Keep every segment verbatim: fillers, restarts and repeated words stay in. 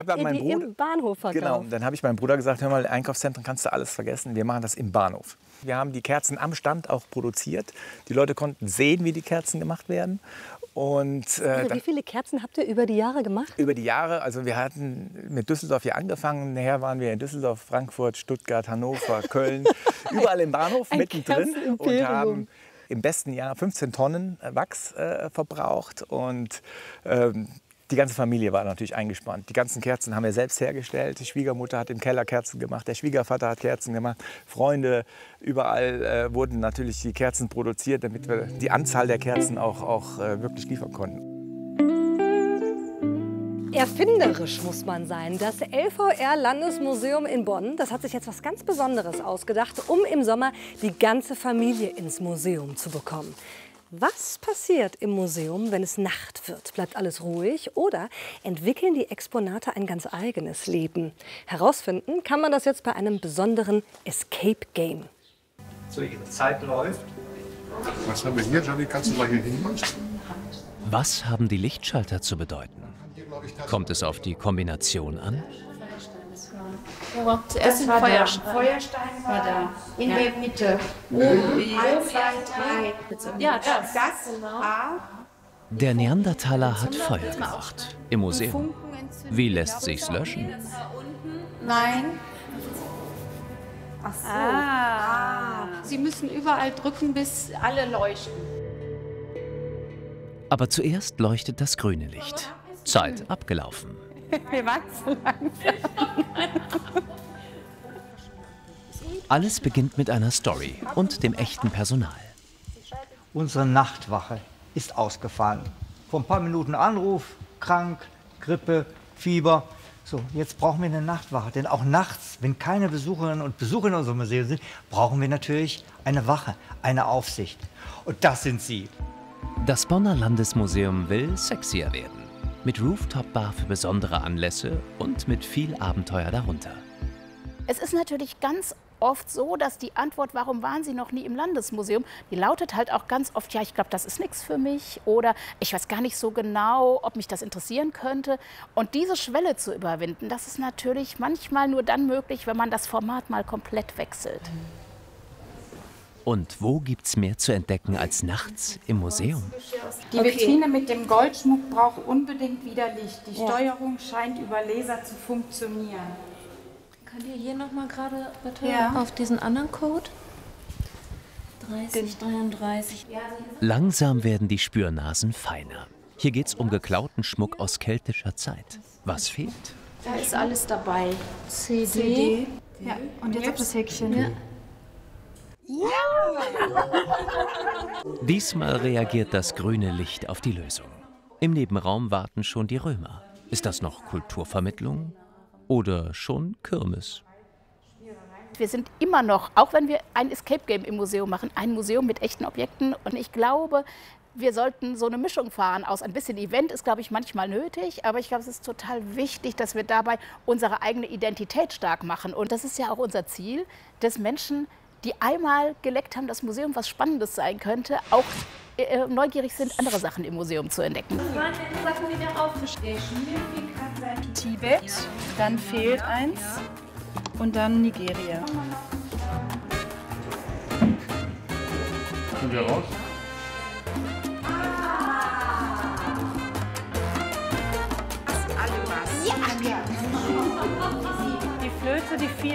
Dann Die, mein die Bruder, im Bahnhof verkauft. genau, dann habe ich meinem Bruder gesagt, hör mal, Einkaufszentren kannst du alles vergessen, wir machen das im Bahnhof. Wir haben die Kerzen am Stand auch produziert. Die Leute konnten sehen, wie die Kerzen gemacht werden. Und, äh, Also, dann, wie viele Kerzen habt ihr über die Jahre gemacht? über die Jahre, also wir hatten mit Düsseldorf hier angefangen, nachher waren wir in Düsseldorf, Frankfurt, Stuttgart, Hannover, Köln, überall im Bahnhof Ein mittendrin und Kerzenimperium. haben im besten Jahr fünfzehn Tonnen Wachs äh, verbraucht und ähm, die ganze Familie war natürlich eingespannt. Die ganzen Kerzen haben wir selbst hergestellt. Die Schwiegermutter hat im Keller Kerzen gemacht, der Schwiegervater hat Kerzen gemacht. Freunde, überall äh, wurden natürlich die Kerzen produziert, damit wir die Anzahl der Kerzen auch, auch äh, wirklich liefern konnten. Erfinderisch muss man sein. Das L V R-Landesmuseum in Bonn, das hat sich jetzt was ganz Besonderes ausgedacht, um im Sommer die ganze Familie ins Museum zu bekommen. Was passiert im Museum, wenn es Nacht wird? Bleibt alles ruhig oder entwickeln die Exponate ein ganz eigenes Leben? Herausfinden kann man das jetzt bei einem besonderen Escape Game. So, Ihre Zeit läuft. Was haben wir hier, Johnny? Kannst du mal hier hin? Was haben die Lichtschalter zu bedeuten? Kommt es auf die Kombination an? Zuerst war der Feuerstein war da, in ja. der Mitte. Eins, zwei, drei. Ja, das. das A. Der Neandertaler hat Feuer gemacht. Im Museum. Wie lässt sich's löschen? Nein. Ach so. Ah. Sie müssen überall drücken, bis alle leuchten. Aber zuerst leuchtet das grüne Licht. Zeit abgelaufen. Wir waren zu langsam. Alles beginnt mit einer Story und dem echten Personal. Unsere Nachtwache ist ausgefallen. Vor ein paar Minuten Anruf, krank, Grippe, Fieber. So, jetzt brauchen wir eine Nachtwache. Denn auch nachts, wenn keine Besucherinnen und Besucher in unserem Museum sind, brauchen wir natürlich eine Wache, eine Aufsicht. Und das sind Sie. Das Bonner Landesmuseum will sexier werden. Mit Rooftop-Bar für besondere Anlässe und mit viel Abenteuer darunter. Es ist natürlich ganz oft so, dass die Antwort, warum waren Sie noch nie im Landesmuseum, die lautet halt auch ganz oft, ja, ich glaube, das ist nichts für mich oder ich weiß gar nicht so genau, ob mich das interessieren könnte. Und diese Schwelle zu überwinden, das ist natürlich manchmal nur dann möglich, wenn man das Format mal komplett wechselt. Und wo gibt's mehr zu entdecken als nachts im Museum? Die okay. Vitrine mit dem Goldschmuck braucht unbedingt wieder Licht. Die ja. Steuerung scheint über Laser zu funktionieren. Könnt ihr hier noch mal gerade bitte ja. auf diesen anderen Code? dreißig, dreiunddreißig. Langsam werden die Spürnasen feiner. Hier geht's um geklauten Schmuck aus keltischer Zeit. Was fehlt? Da ist alles dabei. C D. C D. Ja, und jetzt auf das Häkchen. Ja. Diesmal reagiert das grüne Licht auf die Lösung. Im Nebenraum warten schon die Römer. Ist das noch Kulturvermittlung oder schon Kirmes? Wir sind immer noch, auch wenn wir ein Escape Game im Museum machen, ein Museum mit echten Objekten. Und ich glaube, wir sollten so eine Mischung fahren aus ein bisschen Event ist, glaube ich, manchmal nötig. Aber ich glaube, es ist total wichtig, dass wir dabei unsere eigene Identität stark machen. Und das ist ja auch unser Ziel, dass Menschen, die einmal geleckt haben, das Museum was Spannendes sein könnte, auch äh, neugierig sind, andere Sachen im Museum zu entdecken. Tibet, dann fehlt eins und dann Nigeria. Kommt ihr raus? Die Flöte, die vier.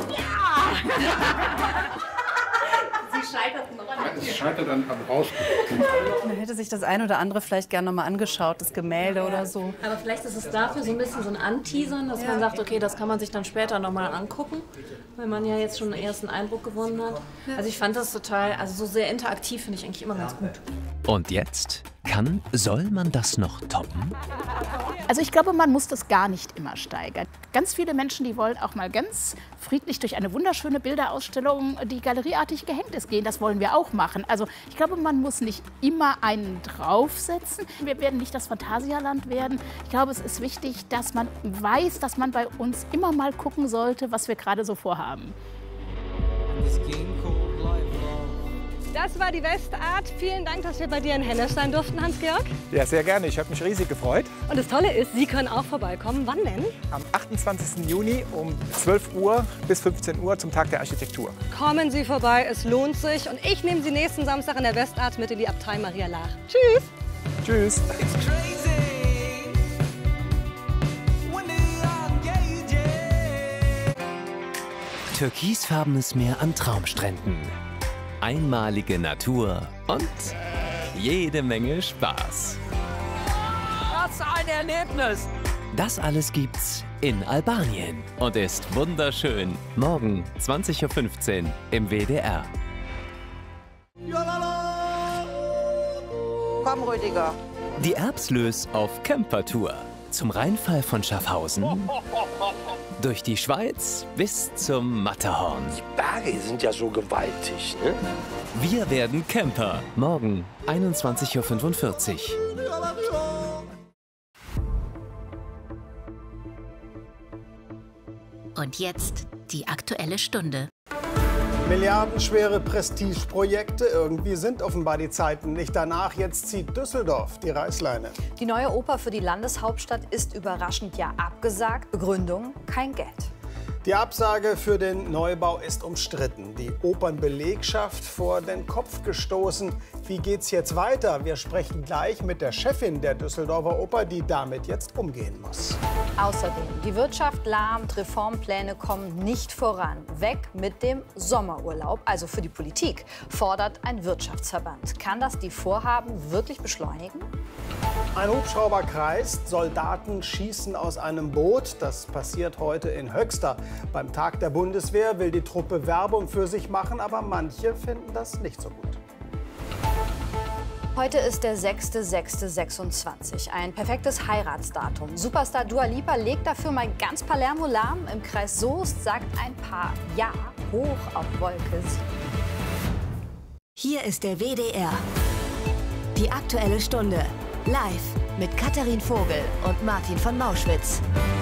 Sie scheiterten noch an Es scheitert an, am Rausgucken. Man hätte sich das ein oder andere vielleicht gerne noch mal angeschaut, das Gemälde oder so. Aber vielleicht ist es dafür so ein bisschen so ein Anteasern, dass ja. man sagt, okay, das kann man sich dann später noch mal angucken, weil man ja jetzt schon einen ersten Eindruck gewonnen hat. Also ich fand das total, also so sehr interaktiv finde ich eigentlich immer ganz gut. Und jetzt? Kann, soll man das noch toppen? Also ich glaube, man muss das gar nicht immer steigern. Ganz viele Menschen, die wollen auch mal ganz friedlich durch eine wunderschöne Bilderausstellung, die galerieartig gehängt ist, gehen. Das wollen wir auch machen. Also ich glaube, man muss nicht immer einen draufsetzen. Wir werden nicht das Phantasialand werden. Ich glaube, es ist wichtig, dass man weiß, dass man bei uns immer mal gucken sollte, was wir gerade so vorhaben. Das war die Westart. Vielen Dank, dass wir bei dir in Hennes sein durften, Hans-Georg. Ja, sehr gerne. Ich habe mich riesig gefreut. Und das Tolle ist, Sie können auch vorbeikommen. Wann denn? Am achtundzwanzigsten Juni um zwölf Uhr bis fünfzehn Uhr zum Tag der Architektur. Kommen Sie vorbei, es lohnt sich. Und ich nehme Sie nächsten Samstag in der Westart mit in die Abtei Maria Laach. Tschüss. Tschüss. Türkisfarbenes Meer an Traumstränden. Einmalige Natur und jede Menge Spaß. Was ein Erlebnis! Das alles gibt's in Albanien und ist wunderschön. Morgen zwanzig Uhr fünfzehn im W D R. Komm, Rüdiger. Die Erbslös auf Campertour. Zum Rheinfall von Schaffhausen, durch die Schweiz bis zum Matterhorn. Die Berge sind ja so gewaltig, ne? Wir werden Camper. Morgen einundzwanzig Uhr fünfundvierzig. Und jetzt die Aktuelle Stunde. Milliardenschwere Prestigeprojekte. Irgendwie sind offenbar die Zeiten nicht danach. Jetzt zieht Düsseldorf die Reißleine. Die neue Oper für die Landeshauptstadt ist überraschend ja abgesagt. Begründung: kein Geld. Die Absage für den Neubau ist umstritten. Die Opernbelegschaft vor den Kopf gestoßen. Wie geht's jetzt weiter? Wir sprechen gleich mit der Chefin der Düsseldorfer Oper, die damit jetzt umgehen muss. Außerdem, die Wirtschaft lahmt, Reformpläne kommen nicht voran. Weg mit dem Sommerurlaub. Also für die Politik fordert ein Wirtschaftsverband. Kann das die Vorhaben wirklich beschleunigen? Ein Hubschrauber kreist, Soldaten schießen aus einem Boot. Das passiert heute in Höxter. Beim Tag der Bundeswehr will die Truppe Werbung für sich machen, aber manche finden das nicht so gut. Heute ist der sechster sechster sechsundzwanzig, ein perfektes Heiratsdatum. Superstar Dua Lipa legt dafür mal ganz Palermo lahm. Im Kreis Soest sagt ein Paar Ja hoch auf Wolke sieben. Hier ist der W D R. Die Aktuelle Stunde. Live mit Katharin Vogel und Martin von Mauschwitz.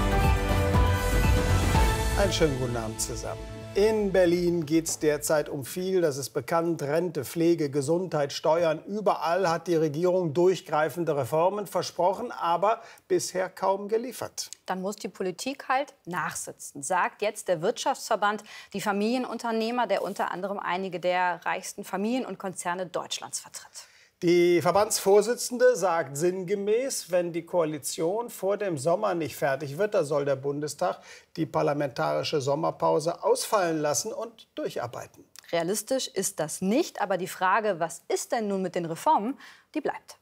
Einen schönen guten Abend zusammen. In Berlin geht es derzeit um viel, das ist bekannt. Rente, Pflege, Gesundheit, Steuern. Überall hat die Regierung durchgreifende Reformen versprochen, aber bisher kaum geliefert. Dann muss die Politik halt nachsitzen, sagt jetzt der Wirtschaftsverband, die Familienunternehmer, der unter anderem einige der reichsten Familien und Konzerne Deutschlands vertritt. Die Verbandsvorsitzende sagt sinngemäß, wenn die Koalition vor dem Sommer nicht fertig wird, da soll der Bundestag die parlamentarische Sommerpause ausfallen lassen und durcharbeiten. Realistisch ist das nicht, aber die Frage, was ist denn nun mit den Reformen, die bleibt.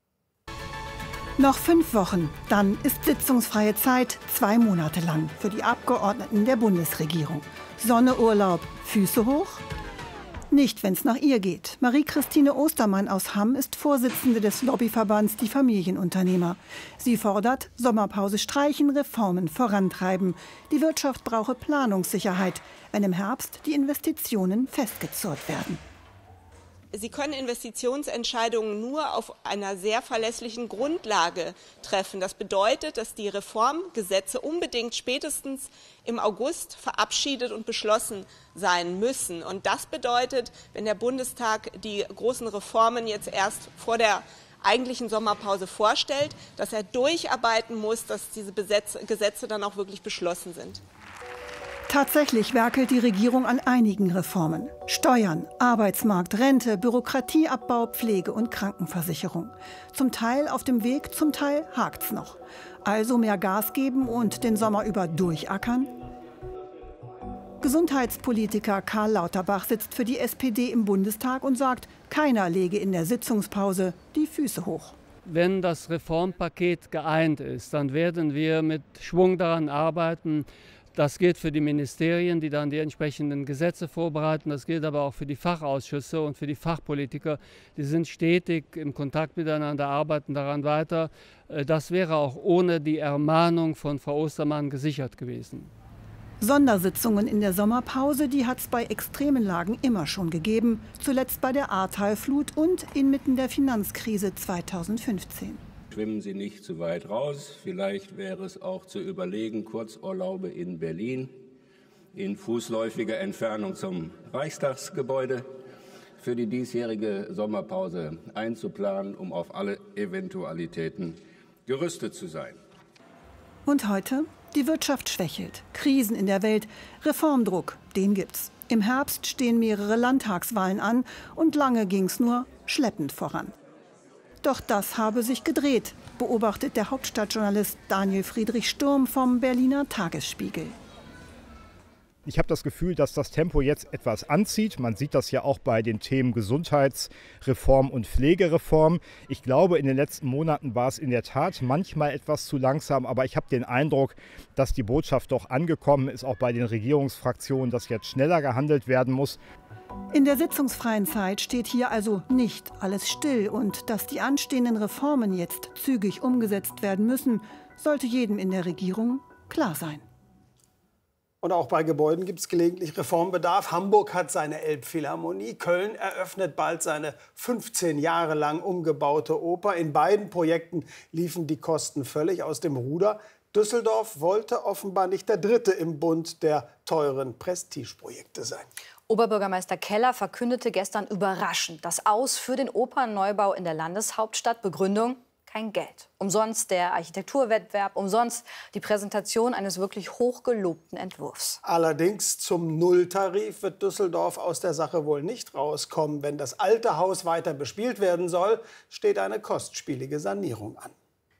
Noch fünf Wochen, dann ist sitzungsfreie Zeit, zwei Monate lang, für die Abgeordneten der Bundesregierung. Sonne, Urlaub, Füße hoch? Nicht, wenn es nach ihr geht. Marie-Christine Ostermann aus Hamm ist Vorsitzende des Lobbyverbands Die Familienunternehmer. Sie fordert, Sommerpause streichen, Reformen vorantreiben. Die Wirtschaft brauche Planungssicherheit, wenn im Herbst die Investitionen festgezurrt werden. Sie können Investitionsentscheidungen nur auf einer sehr verlässlichen Grundlage treffen. Das bedeutet, dass die Reformgesetze unbedingt spätestens im August verabschiedet und beschlossen sein müssen. Und das bedeutet, wenn der Bundestag die großen Reformen jetzt erst vor der eigentlichen Sommerpause vorstellt, dass er durcharbeiten muss, dass diese Gesetze dann auch wirklich beschlossen sind. Tatsächlich werkelt die Regierung an einigen Reformen. Steuern, Arbeitsmarkt, Rente, Bürokratieabbau, Pflege und Krankenversicherung. Zum Teil auf dem Weg, zum Teil hakt's noch. Also mehr Gas geben und den Sommer über durchackern? Gesundheitspolitiker Karl Lauterbach sitzt für die S P D im Bundestag und sagt, keiner lege in der Sitzungspause die Füße hoch. Wenn das Reformpaket geeint ist, dann werden wir mit Schwung daran arbeiten. Das gilt für die Ministerien, die dann die entsprechenden Gesetze vorbereiten. Das gilt aber auch für die Fachausschüsse und für die Fachpolitiker. Die sind stetig im Kontakt miteinander, arbeiten daran weiter. Das wäre auch ohne die Ermahnung von Frau Ostermann gesichert gewesen. Sondersitzungen in der Sommerpause, die hat es bei extremen Lagen immer schon gegeben. Zuletzt bei der Ahrtal-Flut und inmitten der Finanzkrise zweitausendfünfzehn. Schwimmen Sie nicht zu weit raus. Vielleicht wäre es auch zu überlegen, Kurzurlaube in Berlin in fußläufiger Entfernung zum Reichstagsgebäude für die diesjährige Sommerpause einzuplanen, um auf alle Eventualitäten gerüstet zu sein. Und heute? Die Wirtschaft schwächelt, Krisen in der Welt, Reformdruck, den gibt's. Im Herbst stehen mehrere Landtagswahlen an und lange ging's nur schleppend voran. Doch das habe sich gedreht, beobachtet der Hauptstadtjournalist Daniel Friedrich Sturm vom Berliner Tagesspiegel. Ich habe das Gefühl, dass das Tempo jetzt etwas anzieht. Man sieht das ja auch bei den Themen Gesundheitsreform und Pflegereform. Ich glaube, in den letzten Monaten war es in der Tat manchmal etwas zu langsam. Aber ich habe den Eindruck, dass die Botschaft doch angekommen ist, auch bei den Regierungsfraktionen, dass jetzt schneller gehandelt werden muss. In der sitzungsfreien Zeit steht hier also nicht alles still. Und dass die anstehenden Reformen jetzt zügig umgesetzt werden müssen, sollte jedem in der Regierung klar sein. Und auch bei Gebäuden gibt es gelegentlich Reformbedarf. Hamburg hat seine Elbphilharmonie. Köln eröffnet bald seine fünfzehn Jahre lang umgebaute Oper. In beiden Projekten liefen die Kosten völlig aus dem Ruder. Düsseldorf wollte offenbar nicht der Dritte im Bund der teuren Prestigeprojekte sein. Oberbürgermeister Keller verkündete gestern überraschend das Aus für den Opernneubau in der Landeshauptstadt. Begründung: kein Geld. Umsonst der Architekturwettbewerb, umsonst die Präsentation eines wirklich hochgelobten Entwurfs. Allerdings zum Nulltarif wird Düsseldorf aus der Sache wohl nicht rauskommen. Wenn das alte Haus weiter bespielt werden soll, steht eine kostspielige Sanierung an.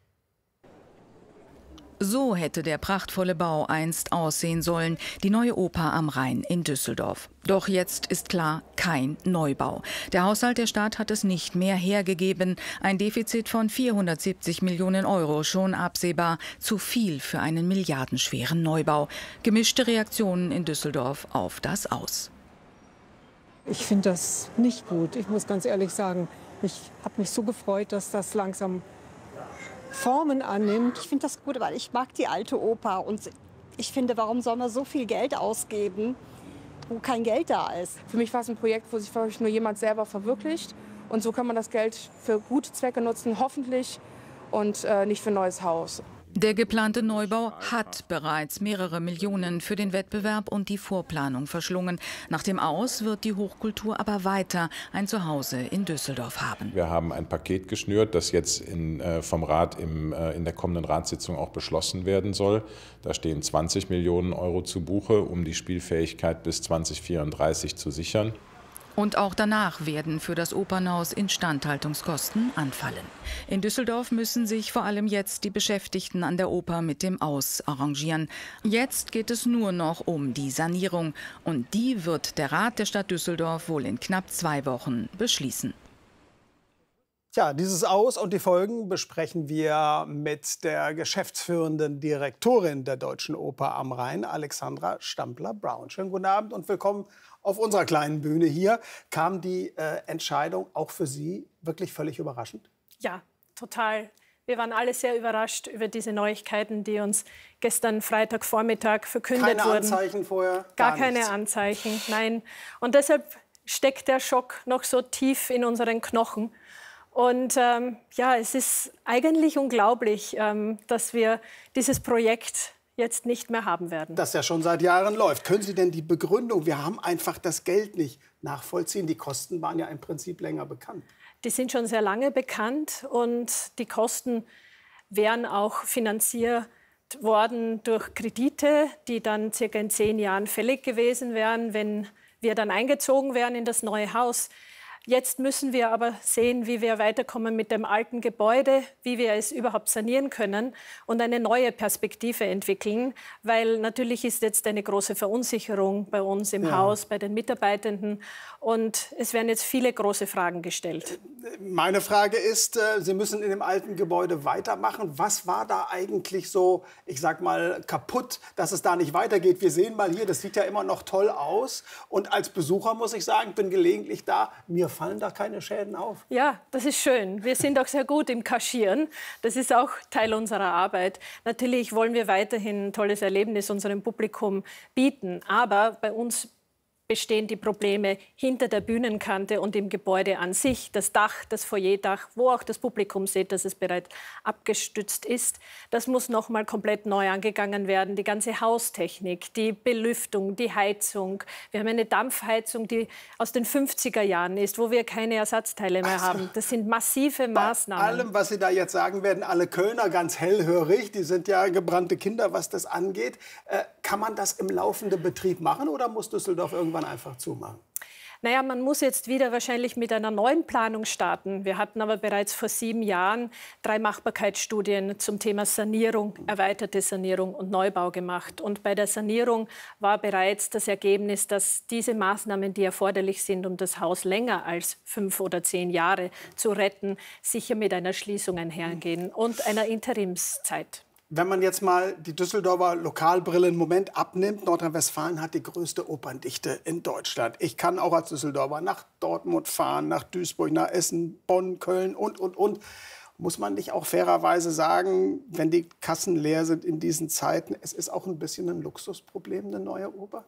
So hätte der prachtvolle Bau einst aussehen sollen, die neue Oper am Rhein in Düsseldorf. Doch jetzt ist klar, kein Neubau. Der Haushalt der Stadt hat es nicht mehr hergegeben. Ein Defizit von vierhundertsiebzig Millionen Euro, schon absehbar. Zu viel für einen milliardenschweren Neubau. Gemischte Reaktionen in Düsseldorf auf das Aus. Ich finde das nicht gut, ich muss ganz ehrlich sagen. Ich habe mich so gefreut, dass das langsam Formen annimmt. Ich finde das gut, weil ich mag die alte Oper. Und ich finde, warum soll man so viel Geld ausgeben, wo kein Geld da ist? Für mich war es ein Projekt, wo sich vielleicht nur jemand selber verwirklicht. Und so kann man das Geld für gute Zwecke nutzen, hoffentlich, und äh, nicht für ein neues Haus. Der geplante Neubau hat bereits mehrere Millionen für den Wettbewerb und die Vorplanung verschlungen. Nach dem Aus wird die Hochkultur aber weiter ein Zuhause in Düsseldorf haben. Wir haben ein Paket geschnürt, das jetzt in, äh, vom Rat im, äh, in der kommenden Ratssitzung auch beschlossen werden soll. Da stehen zwanzig Millionen Euro zu Buche, um die Spielfähigkeit bis zweitausendvierunddreißig zu sichern. Und auch danach werden für das Opernhaus Instandhaltungskosten anfallen. In Düsseldorf müssen sich vor allem jetzt die Beschäftigten an der Oper mit dem Aus arrangieren. Jetzt geht es nur noch um die Sanierung. Und die wird der Rat der Stadt Düsseldorf wohl in knapp zwei Wochen beschließen. Tja, dieses Aus und die Folgen besprechen wir mit der geschäftsführenden Direktorin der Deutschen Oper am Rhein, Alexandra Stampler-Brown. Schönen guten Abend und willkommen auf unserer kleinen Bühne hier. Kam die äh, Entscheidung auch für Sie wirklich völlig überraschend? Ja, total. Wir waren alle sehr überrascht über diese Neuigkeiten, die uns gestern Freitagvormittag verkündet keine wurden. Keine Anzeichen vorher? Gar, gar keine nichts. Anzeichen, nein. Und deshalb steckt der Schock noch so tief in unseren Knochen. Und ähm, ja, es ist eigentlich unglaublich, ähm, dass wir dieses Projekt jetzt nicht mehr haben werden. Das ja schon seit Jahren läuft. Können Sie denn die Begründung, wir haben einfach das Geld nicht, nachvollziehen? Die Kosten waren ja im Prinzip länger bekannt. Die sind schon sehr lange bekannt und die Kosten wären auch finanziert worden durch Kredite, die dann circa in zehn Jahren fällig gewesen wären, wenn wir dann eingezogen wären in das neue Haus. Jetzt müssen wir aber sehen, wie wir weiterkommen mit dem alten Gebäude, wie wir es überhaupt sanieren können und eine neue Perspektive entwickeln. Weil natürlich ist jetzt eine große Verunsicherung bei uns im ja. Haus, bei den Mitarbeitenden. Und es werden jetzt viele große Fragen gestellt. Meine Frage ist, Sie müssen in dem alten Gebäude weitermachen. Was war da eigentlich so, ich sag mal, kaputt, dass es da nicht weitergeht? Wir sehen mal hier, das sieht ja immer noch toll aus. Und als Besucher muss ich sagen, bin gelegentlich da, mir fallen da keine Schäden auf. Ja, das ist schön. Wir sind auch sehr gut im Kaschieren. Das ist auch Teil unserer Arbeit. Natürlich wollen wir weiterhin ein tolles Erlebnis unserem Publikum bieten. Aber bei uns bestehen die Probleme hinter der Bühnenkante und im Gebäude an sich. Das Dach, das Foyerdach, wo auch das Publikum sieht, dass es bereits abgestützt ist. Das muss noch mal komplett neu angegangen werden. Die ganze Haustechnik, die Belüftung, die Heizung. Wir haben eine Dampfheizung, die aus den fünfziger Jahren ist, wo wir keine Ersatzteile mehr haben. Das sind massive Maßnahmen. Bei allem, was Sie da jetzt sagen, werden alle Kölner ganz hellhörig. Die sind ja gebrannte Kinder, was das angeht. Äh, kann man das im laufenden Betrieb machen oder muss Düsseldorf irgendwann einfach zumachen? Naja, man muss jetzt wieder wahrscheinlich mit einer neuen Planung starten. Wir hatten aber bereits vor sieben Jahren drei Machbarkeitsstudien zum Thema Sanierung, erweiterte Sanierung und Neubau gemacht. Und bei der Sanierung war bereits das Ergebnis, dass diese Maßnahmen, die erforderlich sind, um das Haus länger als fünf oder zehn Jahre zu retten, sicher mit einer Schließung einhergehen und einer Interimszeit. Wenn man jetzt mal die Düsseldorfer Lokalbrille einen Moment abnimmt, Nordrhein-Westfalen hat die größte Operndichte in Deutschland. Ich kann auch als Düsseldorfer nach Dortmund fahren, nach Duisburg, nach Essen, Bonn, Köln und, und, und. Muss man nicht auch fairerweise sagen, wenn die Kassen leer sind in diesen Zeiten, es ist auch ein bisschen ein Luxusproblem, eine neue Oper?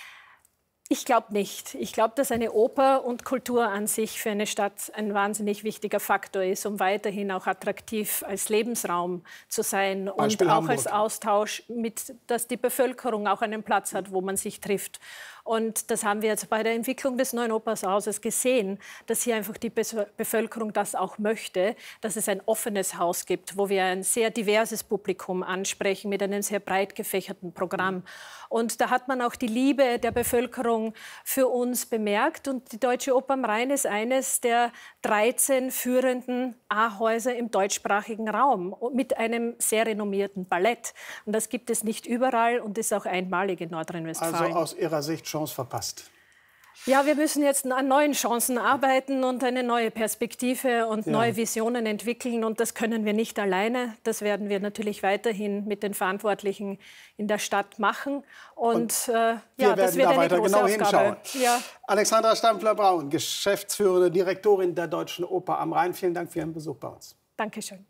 Ich glaube nicht. Ich glaube, dass eine Oper und Kultur an sich für eine Stadt ein wahnsinnig wichtiger Faktor ist, um weiterhin auch attraktiv als Lebensraum zu sein Beispiel und auch Hamburg. als Austausch, mit, dass die Bevölkerung auch einen Platz hat, wo man sich trifft. Und das haben wir jetzt bei der Entwicklung des neuen Opernhauses gesehen, dass hier einfach die Be- Bevölkerung das auch möchte, dass es ein offenes Haus gibt, wo wir ein sehr diverses Publikum ansprechen mit einem sehr breit gefächerten Programm. Und da hat man auch die Liebe der Bevölkerung für uns bemerkt. Und die Deutsche Oper am Rhein ist eines der dreizehn führenden A-Häuser im deutschsprachigen Raum mit einem sehr renommierten Ballett. Und das gibt es nicht überall und ist auch einmalig in Nordrhein-Westfalen. Also aus Ihrer Sicht Chance verpasst. Ja, wir müssen jetzt an neuen Chancen arbeiten und eine neue Perspektive und Ja. neue Visionen entwickeln. Und das können wir nicht alleine. Das werden wir natürlich weiterhin mit den Verantwortlichen in der Stadt machen. Und, Und äh, wir ja, das werden wird da eine weiter große genau Aufgabe. hinschauen. Ja. Alexandra Stampfler-Braun, geschäftsführende Direktorin der Deutschen Oper am Rhein. Vielen Dank für Ihren Besuch bei uns. Dankeschön.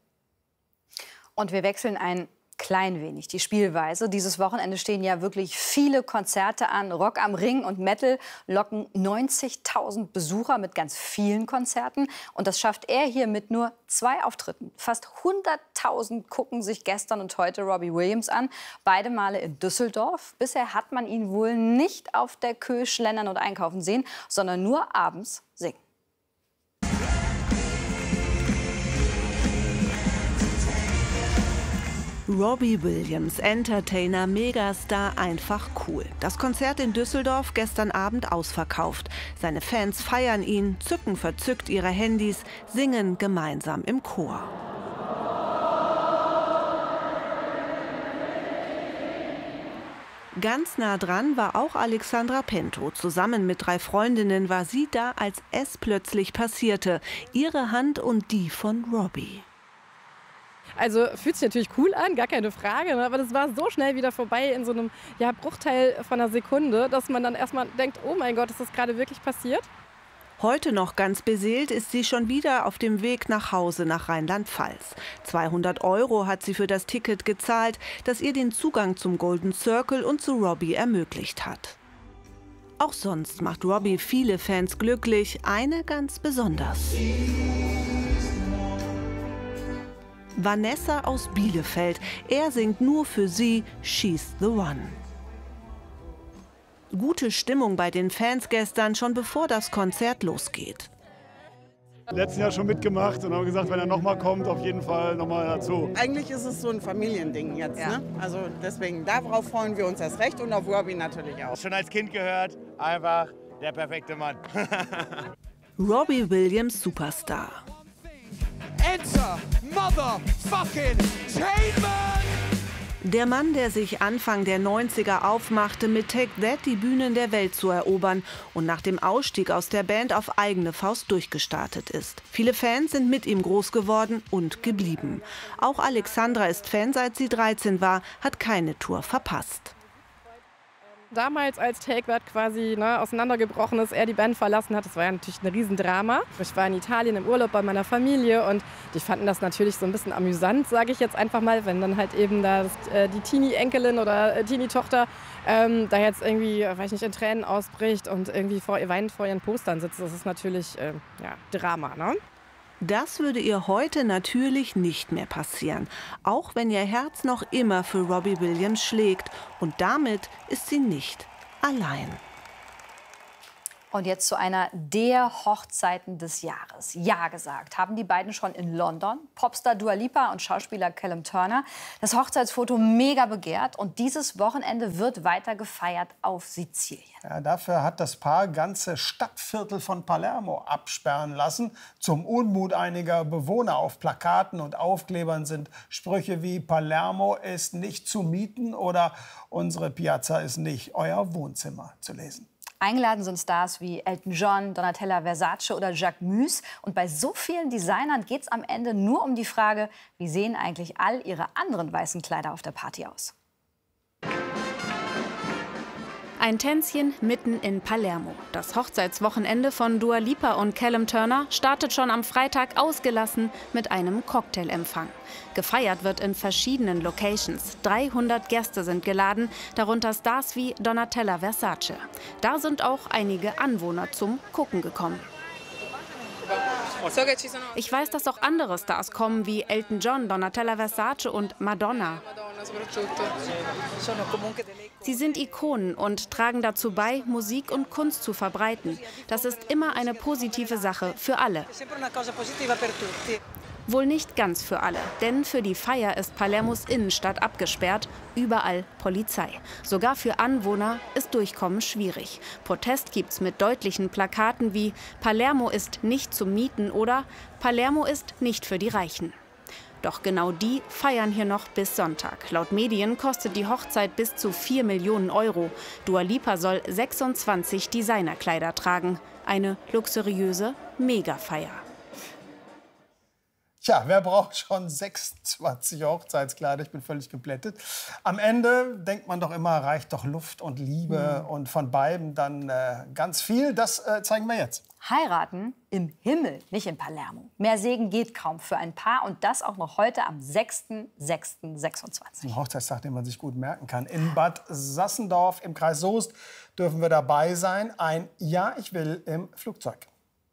Und wir wechseln ein klein wenig die Spielweise. Dieses Wochenende stehen ja wirklich viele Konzerte an. Rock am Ring und Metal locken neunzigtausend Besucher mit ganz vielen Konzerten. Und das schafft er hier mit nur zwei Auftritten. Fast hunderttausend gucken sich gestern und heute Robbie Williams an. Beide Male in Düsseldorf. Bisher hat man ihn wohl nicht auf der Kö schlendern und einkaufen sehen, sondern nur abends singen. Robbie Williams, Entertainer, Megastar, einfach cool. Das Konzert in Düsseldorf gestern Abend ausverkauft. Seine Fans feiern ihn, zücken verzückt ihre Handys, singen gemeinsam im Chor. Ganz nah dran war auch Alexandra Pento. Zusammen mit drei Freundinnen war sie da, als es plötzlich passierte. Ihre Hand und die von Robbie. Also fühlt sich natürlich cool an, gar keine Frage, ne? Aber das war so schnell wieder vorbei in so einem ja, Bruchteil von einer Sekunde, dass man dann erstmal denkt, oh mein Gott, ist das gerade wirklich passiert? Heute noch ganz beseelt ist sie schon wieder auf dem Weg nach Hause nach Rheinland-Pfalz. zweihundert Euro hat sie für das Ticket gezahlt, das ihr den Zugang zum Golden Circle und zu Robbie ermöglicht hat. Auch sonst macht Robbie viele Fans glücklich, eine ganz besonders. Vanessa aus Bielefeld. Er singt nur für sie She's the One. Gute Stimmung bei den Fans gestern, schon bevor das Konzert losgeht. Letzten Jahr schon mitgemacht und haben gesagt, wenn er noch mal kommt, auf jeden Fall noch mal dazu. Eigentlich ist es so ein Familiending jetzt, ja. ne? Also deswegen, darauf freuen wir uns erst recht und auf Robbie natürlich auch. Schon als Kind gehört, einfach der perfekte Mann. Robbie Williams, Superstar. Enter motherfucking Tainment! Der Mann, der sich Anfang der neunziger aufmachte, mit Take That die Bühnen der Welt zu erobern und nach dem Ausstieg aus der Band auf eigene Faust durchgestartet ist. Viele Fans sind mit ihm groß geworden und geblieben. Auch Alexandra ist Fan, seit sie dreizehn war, hat keine Tour verpasst. Damals, als Take That quasi ne, auseinandergebrochen ist, er die Band verlassen hat, das war ja natürlich ein Riesendrama. Ich war in Italien im Urlaub bei meiner Familie und die fanden das natürlich so ein bisschen amüsant, sage ich jetzt einfach mal, wenn dann halt eben da das, äh, die Teenie-Enkelin oder äh, Teenie-Tochter ähm, da jetzt irgendwie, weiß ich nicht, in Tränen ausbricht und irgendwie vor, weinend vor ihren Postern sitzt. Das ist natürlich äh, ja, Drama, ne? Das würde ihr heute natürlich nicht mehr passieren, auch wenn ihr Herz noch immer für Robbie Williams schlägt. Und damit ist sie nicht allein. Und jetzt zu einer der Hochzeiten des Jahres. Ja gesagt, haben die beiden schon in London. Popstar Dua Lipa und Schauspieler Callum Turner. Das Hochzeitsfoto mega begehrt und dieses Wochenende wird weiter gefeiert auf Sizilien. Ja, dafür hat das Paar ganze Stadtviertel von Palermo absperren lassen. Zum Unmut einiger Bewohner. Auf Plakaten und Aufklebern sind Sprüche wie Palermo ist nicht zu mieten oder unsere Piazza ist nicht euer Wohnzimmer zu lesen. Eingeladen sind Stars wie Elton John, Donatella Versace oder Jacques Mus. Und bei so vielen Designern geht es am Ende nur um die Frage, wie sehen eigentlich all ihre anderen weißen Kleider auf der Party aus? Ein Tänzchen mitten in Palermo. Das Hochzeitswochenende von Dua Lipa und Callum Turner startet schon am Freitag ausgelassen mit einem Cocktailempfang. Gefeiert wird in verschiedenen Locations. dreihundert Gäste sind geladen, darunter Stars wie Donatella Versace. Da sind auch einige Anwohner zum Gucken gekommen. Ich weiß, dass auch andere Stars kommen, wie Elton John, Donatella Versace und Madonna. Sie sind Ikonen und tragen dazu bei, Musik und Kunst zu verbreiten. Das ist immer eine positive Sache für alle. Wohl nicht ganz für alle, denn für die Feier ist Palermos Innenstadt abgesperrt, überall Polizei. Sogar für Anwohner ist Durchkommen schwierig. Protest gibt's mit deutlichen Plakaten wie Palermo ist nicht zum Mieten oder Palermo ist nicht für die Reichen. Doch genau die feiern hier noch bis Sonntag. Laut Medien kostet die Hochzeit bis zu vier Millionen Euro. Dua Lipa soll sechsundzwanzig Designerkleider tragen. Eine luxuriöse Megafeier. Tja, wer braucht schon sechsundzwanzig Hochzeitskleider? Ich bin völlig geplättet. Am Ende denkt man doch immer, reicht doch Luft und Liebe mhm. und von beiden dann äh, ganz viel. Das äh, zeigen wir jetzt. Heiraten im Himmel, nicht in Palermo. Mehr Segen geht kaum für ein Paar und das auch noch heute am sechsten sechsten sechsundzwanzig. Ein Hochzeitstag, den man sich gut merken kann. In Bad Sassendorf im Kreis Soest dürfen wir dabei sein. Ein Ja, ich will im Flugzeug.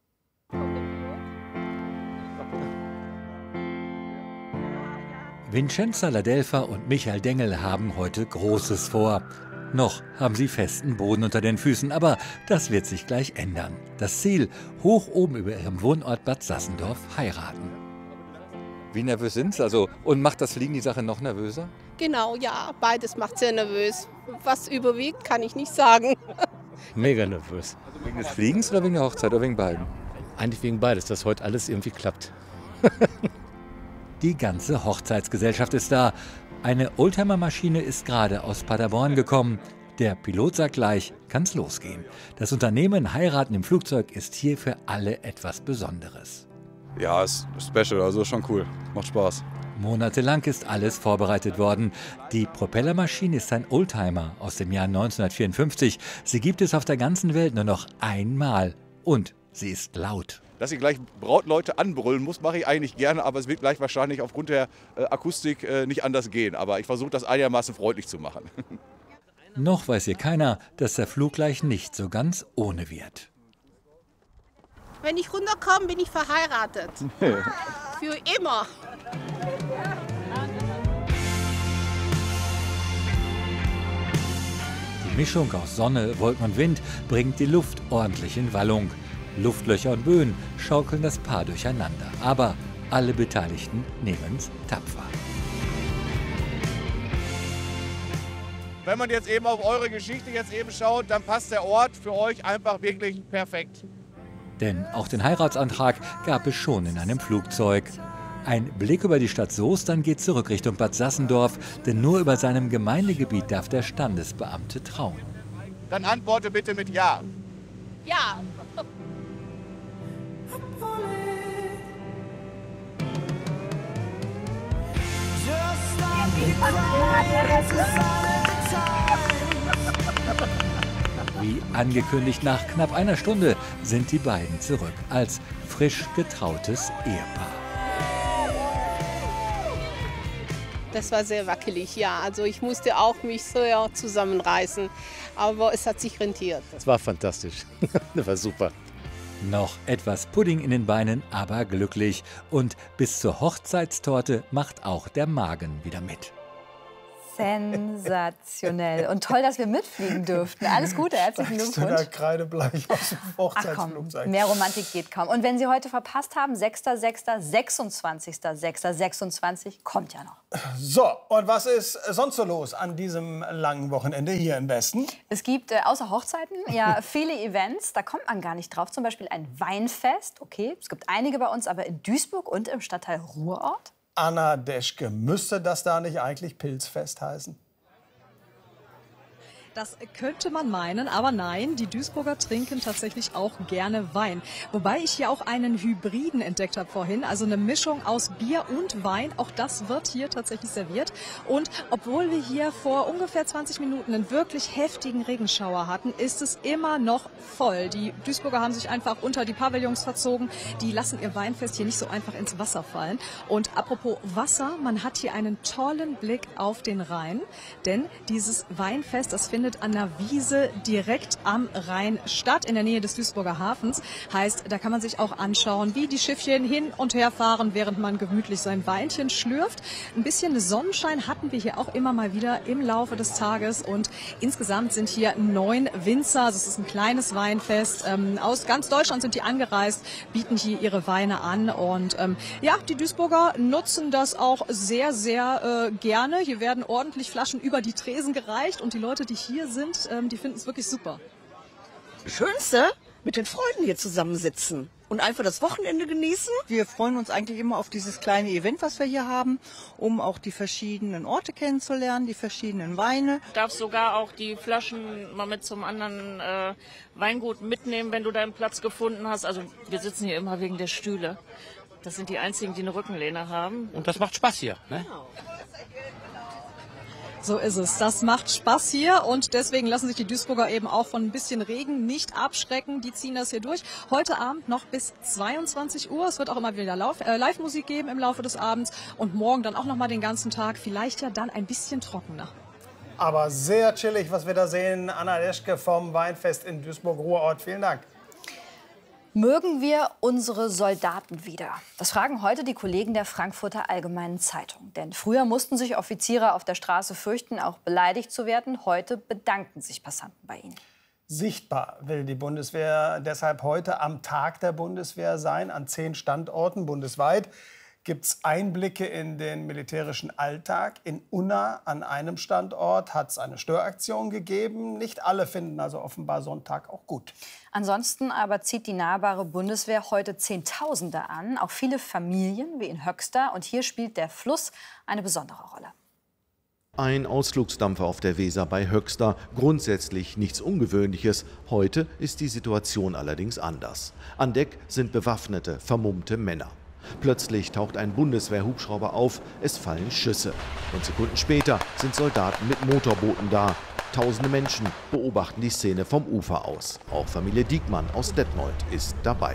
Vincenza Ladelfa und Michael Dengel haben heute Großes vor. Noch haben sie festen Boden unter den Füßen, aber das wird sich gleich ändern. Das Ziel, hoch oben über ihrem Wohnort Bad Sassendorf heiraten. Wie nervös sind Sie? Also, und macht das Fliegen die Sache noch nervöser? Genau, ja, beides macht sehr nervös. Was überwiegt, kann ich nicht sagen. Mega nervös. Also wegen des Fliegens oder wegen der Hochzeit oder wegen beiden? Eigentlich wegen beides, dass heute alles irgendwie klappt. Die ganze Hochzeitsgesellschaft ist da. Eine Oldtimer-Maschine ist gerade aus Paderborn gekommen. Der Pilot sagt gleich, kann's losgehen. Das Unternehmen Heiraten im Flugzeug ist hier für alle etwas Besonderes. Ja, ist special, also schon cool. Macht Spaß. Monatelang ist alles vorbereitet worden. Die Propellermaschine ist ein Oldtimer aus dem Jahr neunzehnhundertvierundfünfzig. Sie gibt es auf der ganzen Welt nur noch einmal. Und sie ist laut. Dass ich gleich Brautleute anbrüllen muss, mache ich eigentlich gerne, aber es wird gleich wahrscheinlich aufgrund der äh, Akustik äh, nicht anders gehen. Aber ich versuche das einigermaßen freundlich zu machen. Noch weiß hier keiner, dass der Flug gleich nicht so ganz ohne wird. Wenn ich runterkomme, bin ich verheiratet. Für immer. Die Mischung aus Sonne, Wolken und Wind bringt die Luft ordentlich in Wallung. Luftlöcher und Böen schaukeln das Paar durcheinander. Aber alle Beteiligten nehmen's tapfer. Wenn man jetzt eben auf eure Geschichte jetzt eben schaut, dann passt der Ort für euch einfach wirklich perfekt. Denn auch den Heiratsantrag gab es schon in einem Flugzeug. Ein Blick über die Stadt Soest, dann geht zurück Richtung Bad Sassendorf, denn nur über seinem Gemeindegebiet darf der Standesbeamte trauen. Dann antworte bitte mit Ja. Ja. Just like Angekündigt, nach knapp einer Stunde sind die beiden zurück als frisch getrautes Ehepaar. Das war sehr wackelig, ja. Also ich musste auch mich sehr zusammenreißen, aber es hat sich rentiert. Das war fantastisch. Das war super. Noch etwas Pudding in den Beinen, aber glücklich. Und bis zur Hochzeitstorte macht auch der Magen wieder mit. Sensationell. Und toll, dass wir mitfliegen durften. Alles Gute, herzlichen Glückwunsch. Kreidebleich aus dem Hochzeitsflugzeug. Mehr Romantik geht kaum. Und wenn Sie heute verpasst haben, sechster sechster, sechsundzwanzigster sechster sechsundzwanzig kommt ja noch. So, und was ist sonst so los an diesem langen Wochenende hier im Westen? Es gibt äh, außer Hochzeiten ja viele Events, da kommt man gar nicht drauf. Zum Beispiel ein Weinfest. Okay, es gibt einige bei uns, aber in Duisburg und im Stadtteil Ruhrort. Anna Deschke, müsste das da nicht eigentlich Pilzfest heißen? Das könnte man meinen, aber nein, die Duisburger trinken tatsächlich auch gerne Wein. Wobei ich hier auch einen Hybriden entdeckt habe vorhin, also eine Mischung aus Bier und Wein. Auch das wird hier tatsächlich serviert. Und obwohl wir hier vor ungefähr zwanzig Minuten einen wirklich heftigen Regenschauer hatten, ist es immer noch voll. Die Duisburger haben sich einfach unter die Pavillons verzogen. Die lassen ihr Weinfest hier nicht so einfach ins Wasser fallen. Und apropos Wasser, man hat hier einen tollen Blick auf den Rhein. Denn dieses Weinfest, das findet an der Wiese direkt am Rhein statt, in der Nähe des Duisburger Hafens. Heißt, da kann man sich auch anschauen, wie die Schiffchen hin und her fahren, während man gemütlich sein Weinchen schlürft. Ein bisschen Sonnenschein hatten wir hier auch immer mal wieder im Laufe des Tages. Und insgesamt sind hier neun Winzer. Also es ist ein kleines Weinfest. Ähm, aus ganz Deutschland sind die angereist, bieten hier ihre Weine an. Und ähm, ja, die Duisburger nutzen das auch sehr, sehr äh, gerne. Hier werden ordentlich Flaschen über die Tresen gereicht. Und die Leute, die hier sind, ähm, die finden es wirklich super. Schönste, mit den Freunden hier zusammensitzen und einfach das Wochenende genießen. Wir freuen uns eigentlich immer auf dieses kleine Event, was wir hier haben, um auch die verschiedenen Orte kennenzulernen, die verschiedenen Weine. Du darfst sogar auch die Flaschen mal mit zum anderen äh, Weingut mitnehmen, wenn du deinen Platz gefunden hast. Also wir sitzen hier immer wegen der Stühle. Das sind die einzigen, die eine Rückenlehne haben. Und das macht Spaß hier, ne? Genau. So ist es. Das macht Spaß hier und deswegen lassen sich die Duisburger eben auch von ein bisschen Regen nicht abschrecken. Die ziehen das hier durch. Heute Abend noch bis zweiundzwanzig Uhr. Es wird auch immer wieder äh, Live-Musik geben im Laufe des Abends und morgen dann auch noch mal den ganzen Tag. Vielleicht ja dann ein bisschen trockener. Aber sehr chillig, was wir da sehen. Anna Deschke vom Weinfest in Duisburg-Ruhrort. Vielen Dank. Mögen wir unsere Soldaten wieder? Das fragen heute die Kollegen der Frankfurter Allgemeinen Zeitung. Denn früher mussten sich Offiziere auf der Straße fürchten, auch beleidigt zu werden. Heute bedanken sich Passanten bei ihnen. Sichtbar will die Bundeswehr deshalb heute am Tag der Bundeswehr sein. An zehn Standorten bundesweit gibt es Einblicke in den militärischen Alltag. In Unna an einem Standort hat es eine Störaktion gegeben. Nicht alle finden also offenbar Sonntag auch gut. Ansonsten aber zieht die nahbare Bundeswehr heute Zehntausende an, auch viele Familien wie in Höxter. Und hier spielt der Fluss eine besondere Rolle. Ein Ausflugsdampfer auf der Weser bei Höxter. Grundsätzlich nichts Ungewöhnliches. Heute ist die Situation allerdings anders. An Deck sind bewaffnete, vermummte Männer. Plötzlich taucht ein Bundeswehr-Hubschrauber auf, es fallen Schüsse. Und Sekunden später sind Soldaten mit Motorbooten da. Tausende Menschen beobachten die Szene vom Ufer aus. Auch Familie Diekmann aus Detmold ist dabei.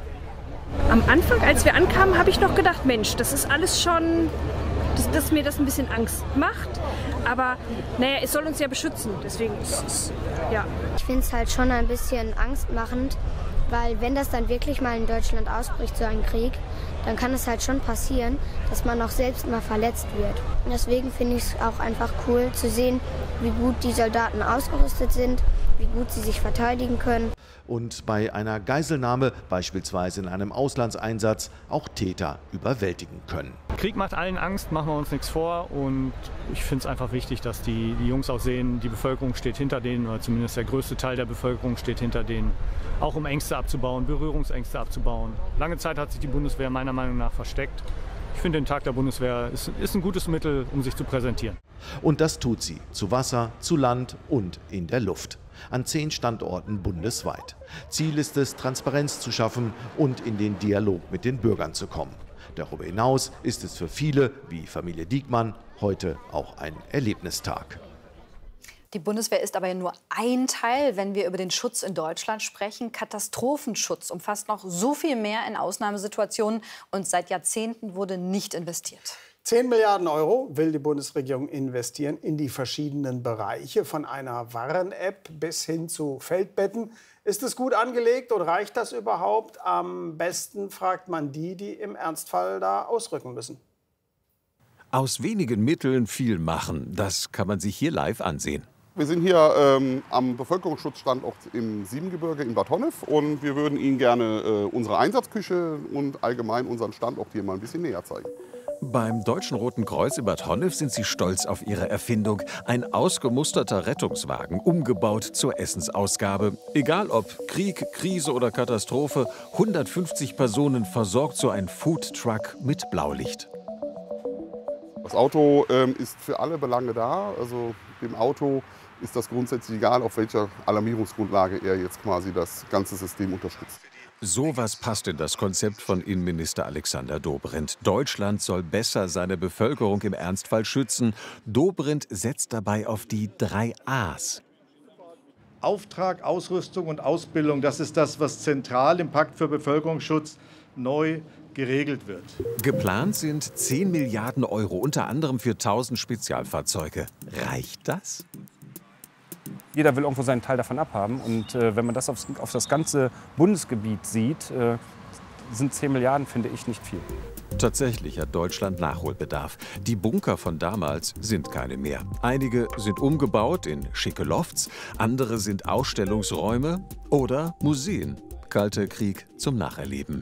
Am Anfang, als wir ankamen, habe ich noch gedacht, Mensch, das ist alles schon, dass, dass mir das ein bisschen Angst macht. Aber naja, es soll uns ja beschützen, deswegen ist es, ja. Ich finde es halt schon ein bisschen angstmachend, weil wenn das dann wirklich mal in Deutschland ausbricht, so ein Krieg, dann kann es halt schon passieren, dass man auch selbst mal verletzt wird. Und deswegen finde ich es auch einfach cool zu sehen, wie gut die Soldaten ausgerüstet sind, wie gut sie sich verteidigen können. Und bei einer Geiselnahme, beispielsweise in einem Auslandseinsatz, auch Täter überwältigen können. Krieg macht allen Angst, machen wir uns nichts vor. Und ich finde es einfach wichtig, dass die, die Jungs auch sehen, die Bevölkerung steht hinter denen, oder zumindest der größte Teil der Bevölkerung steht hinter denen. Auch um Ängste abzubauen, Berührungsängste abzubauen. Lange Zeit hat sich die Bundeswehr meiner Meinung nach versteckt. Ich finde, den Tag der Bundeswehr ist, ist ein gutes Mittel, um sich zu präsentieren. Und das tut sie, zu Wasser, zu Land und in der Luft. An zehn Standorten bundesweit. Ziel ist es, Transparenz zu schaffen und in den Dialog mit den Bürgern zu kommen. Darüber hinaus ist es für viele, wie Familie Diekmann, heute auch ein Erlebnistag. Die Bundeswehr ist aber ja nur ein Teil, wenn wir über den Schutz in Deutschland sprechen. Katastrophenschutz umfasst noch so viel mehr in Ausnahmesituationen und seit Jahrzehnten wurde nicht investiert. zehn Milliarden Euro will die Bundesregierung investieren in die verschiedenen Bereiche, von einer Warn-App bis hin zu Feldbetten. Ist es gut angelegt und reicht das überhaupt? Am besten fragt man die, die im Ernstfall da ausrücken müssen. Aus wenigen Mitteln viel machen, das kann man sich hier live ansehen. Wir sind hier ähm, am Bevölkerungsschutzstandort im Siebengebirge in Bad Honnef und wir würden Ihnen gerne äh, unsere Einsatzküche und allgemein unseren Standort hier mal ein bisschen näher zeigen. Beim Deutschen Roten Kreuz in Bad Honnef sind sie stolz auf ihre Erfindung. Ein ausgemusterter Rettungswagen, umgebaut zur Essensausgabe. Egal ob Krieg, Krise oder Katastrophe, hundertfünfzig Personen versorgt so ein Foodtruck mit Blaulicht. Das Auto ähm, ist für alle Belange da. Also dem Auto ist das grundsätzlich egal, auf welcher Alarmierungsgrundlage er jetzt quasi das ganze System unterstützt. Sowas passt in das Konzept von Innenminister Alexander Dobrindt. Deutschland soll besser seine Bevölkerung im Ernstfall schützen. Dobrindt setzt dabei auf die drei A's. Auftrag, Ausrüstung und Ausbildung, das ist das, was zentral im Pakt für Bevölkerungsschutz neu geregelt wird. Geplant sind zehn Milliarden Euro, unter anderem für tausend Spezialfahrzeuge. Reicht das? Jeder will irgendwo seinen Teil davon abhaben. Und äh, wenn man das aufs, auf das ganze Bundesgebiet sieht, äh, sind zehn Milliarden, finde ich, nicht viel. Tatsächlich hat Deutschland Nachholbedarf. Die Bunker von damals sind keine mehr. Einige sind umgebaut in schicke Lofts, andere sind Ausstellungsräume oder Museen. Kalter Krieg zum Nacherleben.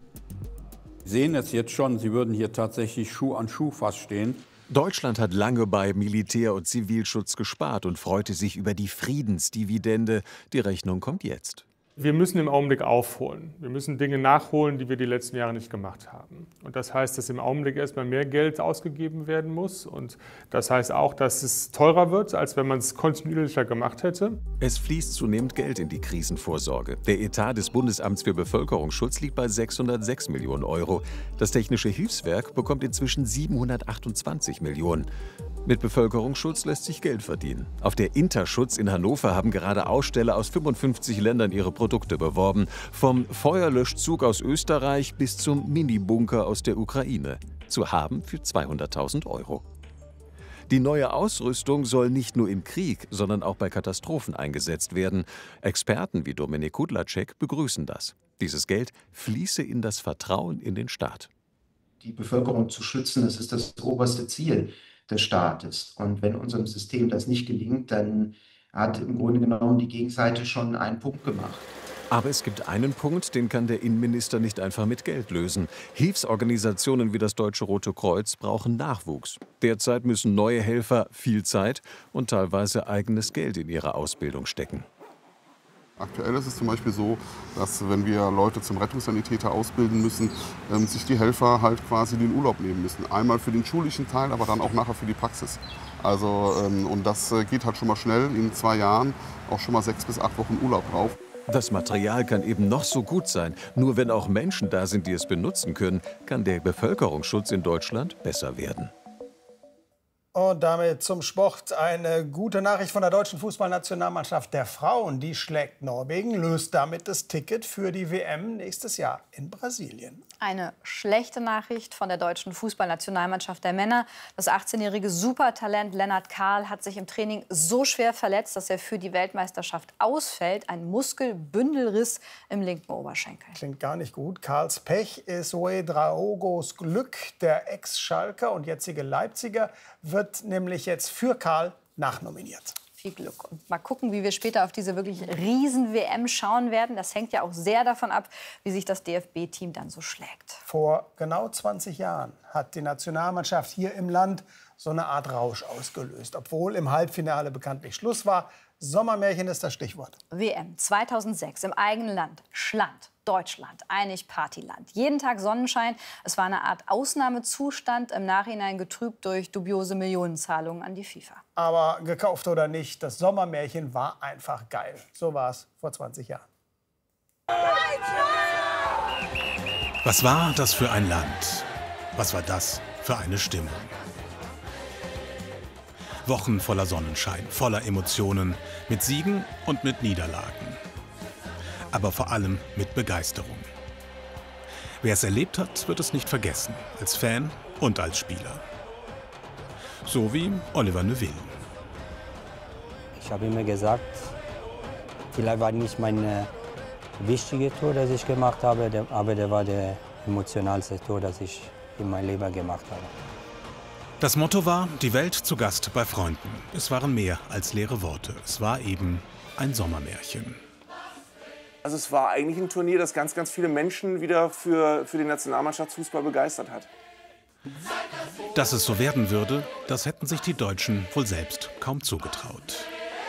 Sie sehen es jetzt schon, Sie würden hier tatsächlich Schuh an Schuh fast stehen. Deutschland hat lange bei Militär- und Zivilschutz gespart und freute sich über die Friedensdividende. Die Rechnung kommt jetzt. Wir müssen im Augenblick aufholen. Wir müssen Dinge nachholen, die wir die letzten Jahre nicht gemacht haben. Und das heißt, dass im Augenblick erstmal mehr Geld ausgegeben werden muss. Und das heißt auch, dass es teurer wird, als wenn man es kontinuierlicher gemacht hätte. Es fließt zunehmend Geld in die Krisenvorsorge. Der Etat des Bundesamts für Bevölkerungsschutz liegt bei sechshundertsechs Millionen Euro. Das Technische Hilfswerk bekommt inzwischen siebenhundertachtundzwanzig Millionen. Mit Bevölkerungsschutz lässt sich Geld verdienen. Auf der Interschutz in Hannover haben gerade Aussteller aus fünfundfünfzig Ländern ihre Produkte beworben. Vom Feuerlöschzug aus Österreich bis zum Mini-Bunker aus der Ukraine. Zu haben für zweihunderttausend Euro. Die neue Ausrüstung soll nicht nur im Krieg, sondern auch bei Katastrophen eingesetzt werden. Experten wie Dominik Kudlacek begrüßen das. Dieses Geld fließe in das Vertrauen in den Staat. Die Bevölkerung zu schützen, das ist das oberste Ziel des Staates. Und wenn unserem System das nicht gelingt, dann hat im Grunde genommen die Gegenseite schon einen Punkt gemacht. Aber es gibt einen Punkt, den kann der Innenminister nicht einfach mit Geld lösen. Hilfsorganisationen wie das Deutsche Rote Kreuz brauchen Nachwuchs. Derzeit müssen neue Helfer viel Zeit und teilweise eigenes Geld in ihre Ausbildung stecken. Aktuell ist es zum Beispiel so, dass wenn wir Leute zum Rettungssanitäter ausbilden müssen, ähm, sich die Helfer halt quasi den Urlaub nehmen müssen. Einmal für den schulischen Teil, aber dann auch nachher für die Praxis. Also, ähm, und das geht halt schon mal schnell, in zwei Jahren auch schon mal sechs bis acht Wochen Urlaub drauf. Das Material kann eben noch so gut sein. Nur wenn auch Menschen da sind, die es benutzen können, kann der Bevölkerungsschutz in Deutschland besser werden. Und damit zum Sport. Eine gute Nachricht von der deutschen Fußballnationalmannschaft der Frauen. Die schlägt Norwegen, löst damit das Ticket für die W M nächstes Jahr in Brasilien. Eine schlechte Nachricht von der deutschen Fußballnationalmannschaft der Männer. Das achtzehnjährige Supertalent Lennart Kahl hat sich im Training so schwer verletzt, dass er für die Weltmeisterschaft ausfällt. Ein Muskelbündelriss im linken Oberschenkel. Klingt gar nicht gut. Karls Pech ist Ouedraogos Glück. Der Ex-Schalker und jetzige Leipziger wird nämlich jetzt für Karl nachnominiert. Viel Glück. Und mal gucken, wie wir später auf diese wirklich riesen W M schauen werden. Das hängt ja auch sehr davon ab, wie sich das D F B-Team dann so schlägt. Vor genau zwanzig Jahren hat die Nationalmannschaft hier im Land so eine Art Rausch ausgelöst. Obwohl im Halbfinale bekanntlich Schluss war. Sommermärchen ist das Stichwort. W M zweitausendsechs im eigenen Land. Schland. Deutschland, einig Partyland. Jeden Tag Sonnenschein. Es war eine Art Ausnahmezustand, im Nachhinein getrübt durch dubiose Millionenzahlungen an die FIFA. Aber gekauft oder nicht, das Sommermärchen war einfach geil. So war es vor zwanzig Jahren. Was war das für ein Land? Was war das für eine Stimmung? Wochen voller Sonnenschein, voller Emotionen, mit Siegen und mit Niederlagen. Aber vor allem mit Begeisterung. Wer es erlebt hat, wird es nicht vergessen, als Fan und als Spieler. So wie Oliver Neuville. Ich habe immer gesagt, vielleicht war nicht mein äh, wichtiges Tor, das ich gemacht habe, der, aber der war der emotionalste Tor, das ich in meinem Leben gemacht habe. Das Motto war, die Welt zu Gast bei Freunden. Es waren mehr als leere Worte. Es war eben ein Sommermärchen. Also es war eigentlich ein Turnier, das ganz, ganz viele Menschen wieder für, für den Nationalmannschaftsfußball begeistert hat. Dass es so werden würde, das hätten sich die Deutschen wohl selbst kaum zugetraut.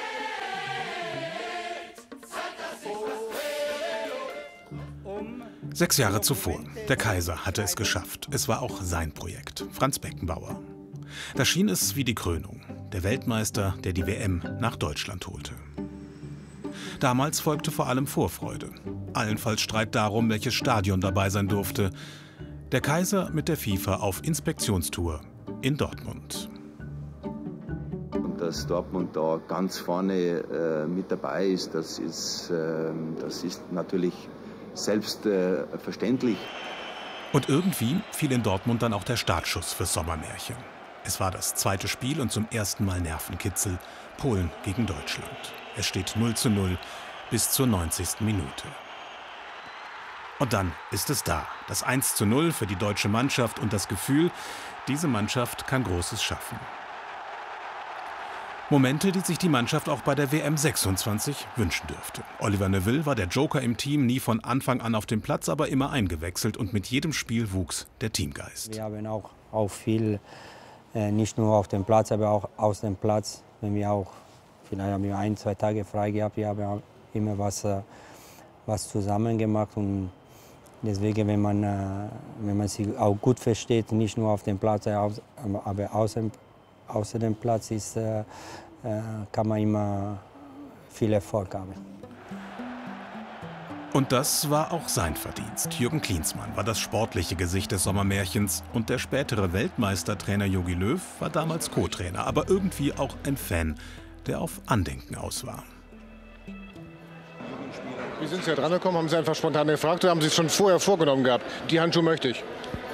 Sechs Jahre zuvor. Der Kaiser hatte es geschafft. Es war auch sein Projekt. Franz Beckenbauer. Da schien es wie die Krönung. Der Weltmeister, der die W M nach Deutschland holte. Damals folgte vor allem Vorfreude. Allenfalls Streit darum, welches Stadion dabei sein durfte. Der Kaiser mit der FIFA auf Inspektionstour in Dortmund. Und dass Dortmund da ganz vorne äh, mit dabei ist, das ist, äh, das ist natürlich selbstverständlich. Äh, und irgendwie fiel in Dortmund dann auch der Startschuss fürs Sommermärchen. Es war das zweite Spiel und zum ersten Mal Nervenkitzel. Polen gegen Deutschland. Es steht null zu null bis zur neunzigsten Minute. Und dann ist es da. Das eins zu null für die deutsche Mannschaft und das Gefühl, diese Mannschaft kann Großes schaffen. Momente, die sich die Mannschaft auch bei der W M sechsundzwanzig wünschen dürfte. Oliver Neuville war der Joker im Team, nie von Anfang an auf dem Platz, aber immer eingewechselt. Und mit jedem Spiel wuchs der Teamgeist. Wir haben auch, auch viel, äh, nicht nur auf dem Platz, aber auch aus dem Platz. Wenn wir auch, vielleicht haben wir ein, zwei Tage frei gehabt, wir haben auch immer was, äh, was zusammen gemacht. Und deswegen, wenn man, äh, wenn man sich auch gut versteht, nicht nur auf dem Platz, aber außer, außer dem Platz, ist, äh, äh, kann man immer viel Erfolg haben. Und das war auch sein Verdienst. Jürgen Klinsmann war das sportliche Gesicht des Sommermärchens und der spätere Weltmeistertrainer Jogi Löw war damals Co-Trainer, aber irgendwie auch ein Fan, der auf Andenken aus war. Wie sind Sie da dran gekommen? Haben Sie einfach spontan gefragt oder haben Sie es schon vorher vorgenommen gehabt? Die Handschuhe möchte ich.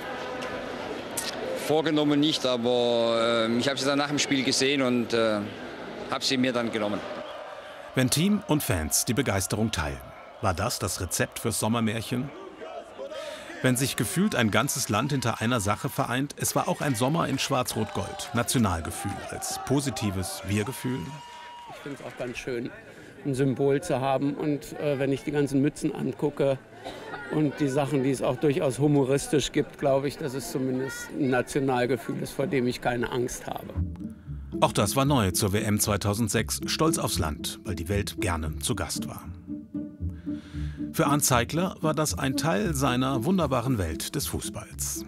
Vorgenommen nicht, aber äh, ich habe sie dann nach dem Spiel gesehen und äh, habe sie mir dann genommen. Wenn Team und Fans die Begeisterung teilen, war das das Rezept fürs Sommermärchen? Wenn sich gefühlt ein ganzes Land hinter einer Sache vereint, es war auch ein Sommer in Schwarz-Rot-Gold. Nationalgefühl als positives Wir-Gefühl. Ich finde es auch ganz schön, ein Symbol zu haben. Und äh, wenn ich die ganzen Mützen angucke und die Sachen, die es auch durchaus humoristisch gibt, glaube ich, dass es zumindest ein Nationalgefühl ist, vor dem ich keine Angst habe. Auch das war neu zur W M zweitausendsechs. Stolz aufs Land, weil die Welt gerne zu Gast war. Für Arndt Zeigler war das ein Teil seiner wunderbaren Welt des Fußballs.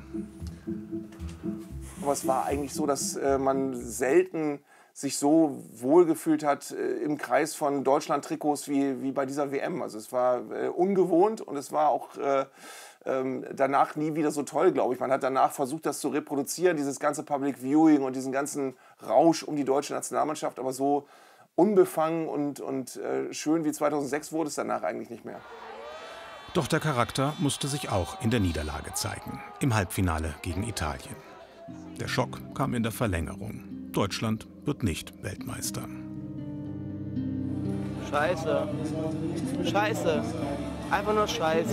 Aber es war eigentlich so, dass äh, man selten sich so wohlgefühlt hat äh, im Kreis von Deutschland-Trikots wie, wie bei dieser W M. Also es war äh, ungewohnt und es war auch äh, ähm, danach nie wieder so toll, glaube ich. Man hat danach versucht, das zu reproduzieren, dieses ganze Public Viewing und diesen ganzen Rausch um die deutsche Nationalmannschaft, aber so unbefangen und, und äh, schön wie zweitausendsechs wurde es danach eigentlich nicht mehr. Doch der Charakter musste sich auch in der Niederlage zeigen, im Halbfinale gegen Italien. Der Schock kam in der Verlängerung. Deutschland wird nicht Weltmeister. Scheiße. Scheiße. Einfach nur Scheiße.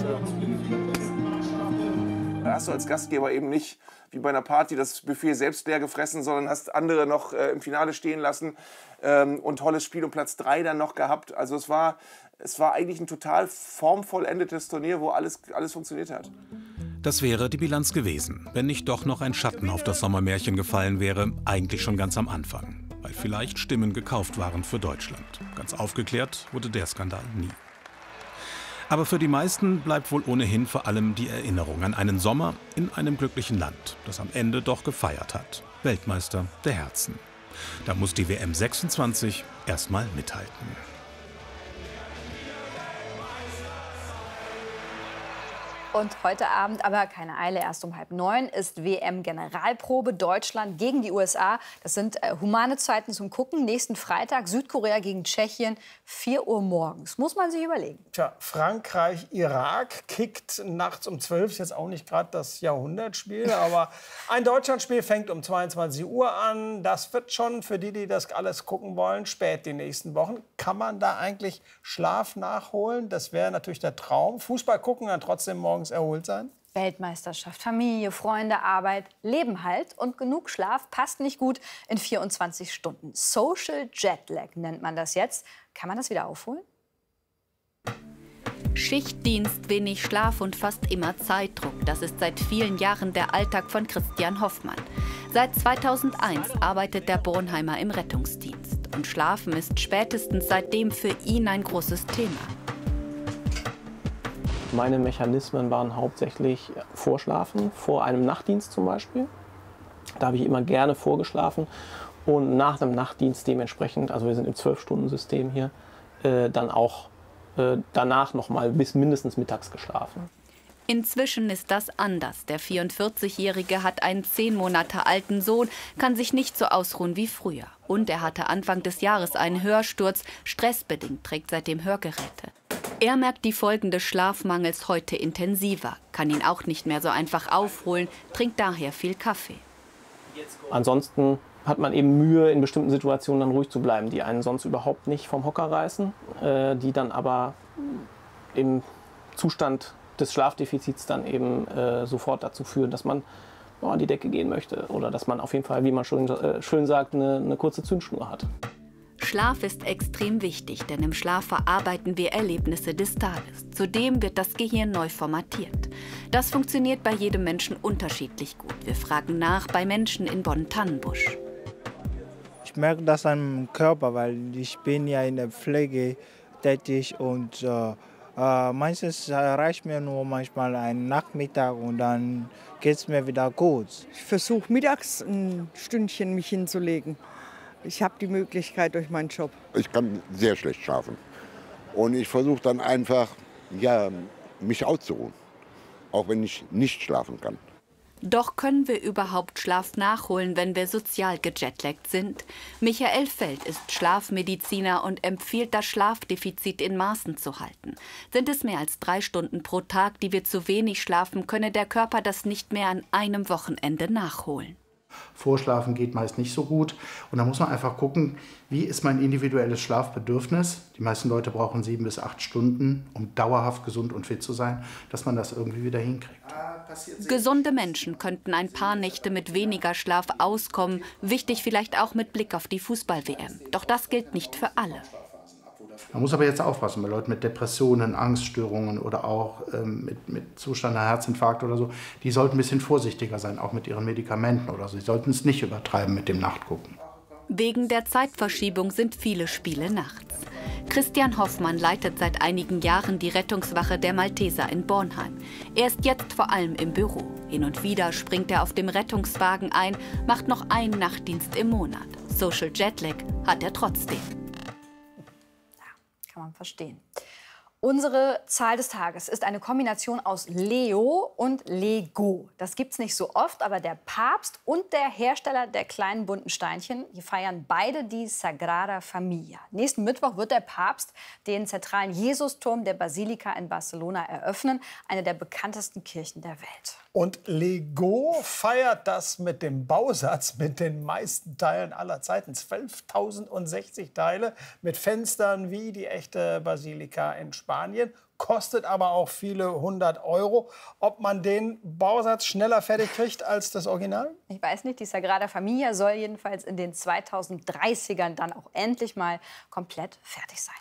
Da hast du als Gastgeber eben nicht wie bei einer Party das Buffet selbst leer gefressen, sondern hast andere noch äh, im Finale stehen lassen ähm, und tolles Spiel um Platz drei dann noch gehabt. Also es war, es war eigentlich ein total formvollendetes Turnier, wo alles, alles funktioniert hat. Das wäre die Bilanz gewesen, wenn nicht doch noch ein Schatten auf das Sommermärchen gefallen wäre, eigentlich schon ganz am Anfang, weil vielleicht Stimmen gekauft waren für Deutschland. Ganz aufgeklärt wurde der Skandal nie. Aber für die meisten bleibt wohl ohnehin vor allem die Erinnerung an einen Sommer in einem glücklichen Land, das am Ende doch gefeiert hat. Weltmeister der Herzen. Da muss die W M sechsundzwanzig erstmal mithalten. Und heute Abend, aber keine Eile, erst um halb neun, ist W M-Generalprobe Deutschland gegen die U S A. Das sind äh, humane Zeiten zum Gucken. Nächsten Freitag Südkorea gegen Tschechien, vier Uhr morgens. Muss man sich überlegen. Tja, Frankreich, Irak kickt nachts um zwölf. Ist jetzt auch nicht gerade das Jahrhundertspiel. Aber ein Deutschlandspiel fängt um zweiundzwanzig Uhr an. Das wird schon für die, die das alles gucken wollen, spät die nächsten Wochen. Kann man da eigentlich Schlaf nachholen? Das wäre natürlich der Traum. Fußball gucken, dann trotzdem morgens erholt sein? Weltmeisterschaft, Familie, Freunde, Arbeit, Leben halt. Und genug Schlaf passt nicht gut in vierundzwanzig Stunden. Social Jetlag nennt man das jetzt. Kann man das wieder aufholen? Schichtdienst, wenig Schlaf und fast immer Zeitdruck. Das ist seit vielen Jahren der Alltag von Christian Hoffmann. Seit zweitausendeins arbeitet der Bornheimer im Rettungsdienst. Und Schlafen ist spätestens seitdem für ihn ein großes Thema. Meine Mechanismen waren hauptsächlich Vorschlafen, vor einem Nachtdienst zum Beispiel. Da habe ich immer gerne vorgeschlafen und nach einem Nachtdienst dementsprechend, also wir sind im zwölf-Stunden-System hier, äh, dann auch äh, danach noch mal bis mindestens mittags geschlafen. Inzwischen ist das anders. Der vierundvierzigjährige hat einen zehn Monate alten Sohn, kann sich nicht so ausruhen wie früher. Und er hatte Anfang des Jahres einen Hörsturz, stressbedingt trägt seitdem Hörgeräte. Er merkt die Folgen des Schlafmangels heute intensiver, kann ihn auch nicht mehr so einfach aufholen, trinkt daher viel Kaffee. Ansonsten hat man eben Mühe, in bestimmten Situationen dann ruhig zu bleiben, die einen sonst überhaupt nicht vom Hocker reißen, äh, die dann aber im Zustand des Schlafdefizits dann eben äh, sofort dazu führen, dass man oh, an die Decke gehen möchte oder dass man auf jeden Fall, wie man schon äh, schön sagt, eine, eine kurze Zündschnur hat. Schlaf ist extrem wichtig, denn im Schlaf verarbeiten wir Erlebnisse des Tages. Zudem wird das Gehirn neu formatiert. Das funktioniert bei jedem Menschen unterschiedlich gut. Wir fragen nach bei Menschen in Bonn-Tannenbusch. Ich merke das an meinem Körper, weil ich bin ja in der Pflege tätig und äh, äh, meistens reicht mir nur manchmal ein Nachmittag und dann geht es mir wieder gut. Ich versuche mittags ein Stündchen mich hinzulegen. Ich habe die Möglichkeit durch meinen Job. Ich kann sehr schlecht schlafen. Und ich versuche dann einfach, ja, mich auszuruhen, auch wenn ich nicht schlafen kann. Doch können wir überhaupt Schlaf nachholen, wenn wir sozial gejetlaggt sind? Michael Feld ist Schlafmediziner und empfiehlt, das Schlafdefizit in Maßen zu halten. Sind es mehr als drei Stunden pro Tag, die wir zu wenig schlafen, könne der Körper das nicht mehr an einem Wochenende nachholen. Vorschlafen geht meist nicht so gut. Und da muss man einfach gucken, wie ist mein individuelles Schlafbedürfnis. Die meisten Leute brauchen sieben bis acht Stunden, um dauerhaft gesund und fit zu sein, dass man das irgendwie wieder hinkriegt. Gesunde Menschen könnten ein paar Nächte mit weniger Schlaf auskommen. Wichtig vielleicht auch mit Blick auf die Fußball-W M. Doch das gilt nicht für alle. Man muss aber jetzt aufpassen, bei Leuten mit Depressionen, Angststörungen oder auch ähm, mit, mit Zustand einer Herzinfarkt oder so, die sollten ein bisschen vorsichtiger sein, auch mit ihren Medikamenten oder so. Sie sollten es nicht übertreiben mit dem Nachtgucken. Wegen der Zeitverschiebung sind viele Spiele nachts. Christian Hoffmann leitet seit einigen Jahren die Rettungswache der Malteser in Bornheim. Er ist jetzt vor allem im Büro. Hin und wieder springt er auf dem Rettungswagen ein, macht noch einen Nachtdienst im Monat. Social Jetlag hat er trotzdem. Kann man verstehen. Unsere Zahl des Tages ist eine Kombination aus Leo und Lego. Das gibt es nicht so oft, aber der Papst und der Hersteller der kleinen bunten Steinchen, die feiern beide die Sagrada Familia. Nächsten Mittwoch wird der Papst den zentralen Jesusturm der Basilika in Barcelona eröffnen, eine der bekanntesten Kirchen der Welt. Und Lego feiert das mit dem Bausatz mit den meisten Teilen aller Zeiten. zwölftausendsechzig Teile mit Fenstern wie die echte Basilika in Spanien. Kostet aber auch viele hundert Euro. Ob man den Bausatz schneller fertig kriegt als das Original? Ich weiß nicht. Die Sagrada Familia soll jedenfalls in den zweitausenddreißigern dann auch endlich mal komplett fertig sein.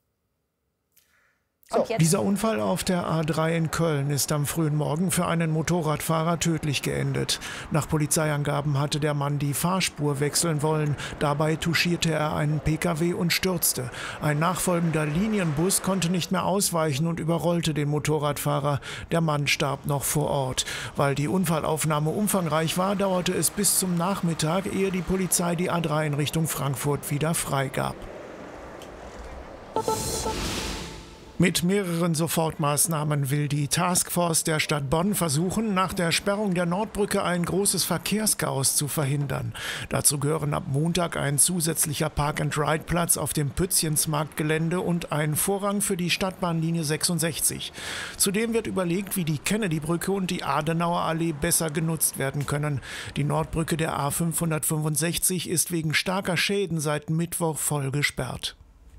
So. Dieser Unfall auf der A drei in Köln ist am frühen Morgen für einen Motorradfahrer tödlich geendet. Nach Polizeiangaben hatte der Mann die Fahrspur wechseln wollen. Dabei touchierte er einen P K W und stürzte. Ein nachfolgender Linienbus konnte nicht mehr ausweichen und überrollte den Motorradfahrer. Der Mann starb noch vor Ort. Weil die Unfallaufnahme umfangreich war, dauerte es bis zum Nachmittag, ehe die Polizei die A drei in Richtung Frankfurt wieder freigab. Mit mehreren Sofortmaßnahmen will die Taskforce der Stadt Bonn versuchen, nach der Sperrung der Nordbrücke ein großes Verkehrschaos zu verhindern. Dazu gehören ab Montag ein zusätzlicher Park-and-Ride-Platz auf dem Pützchensmarktgelände und ein Vorrang für die Stadtbahnlinie sechsundsechzig. Zudem wird überlegt, wie die Kennedy-Brücke und die Adenauer Allee besser genutzt werden können. Die Nordbrücke der A fünfhundertfünfundsechzig ist wegen starker Schäden seit Mittwoch voll gesperrt.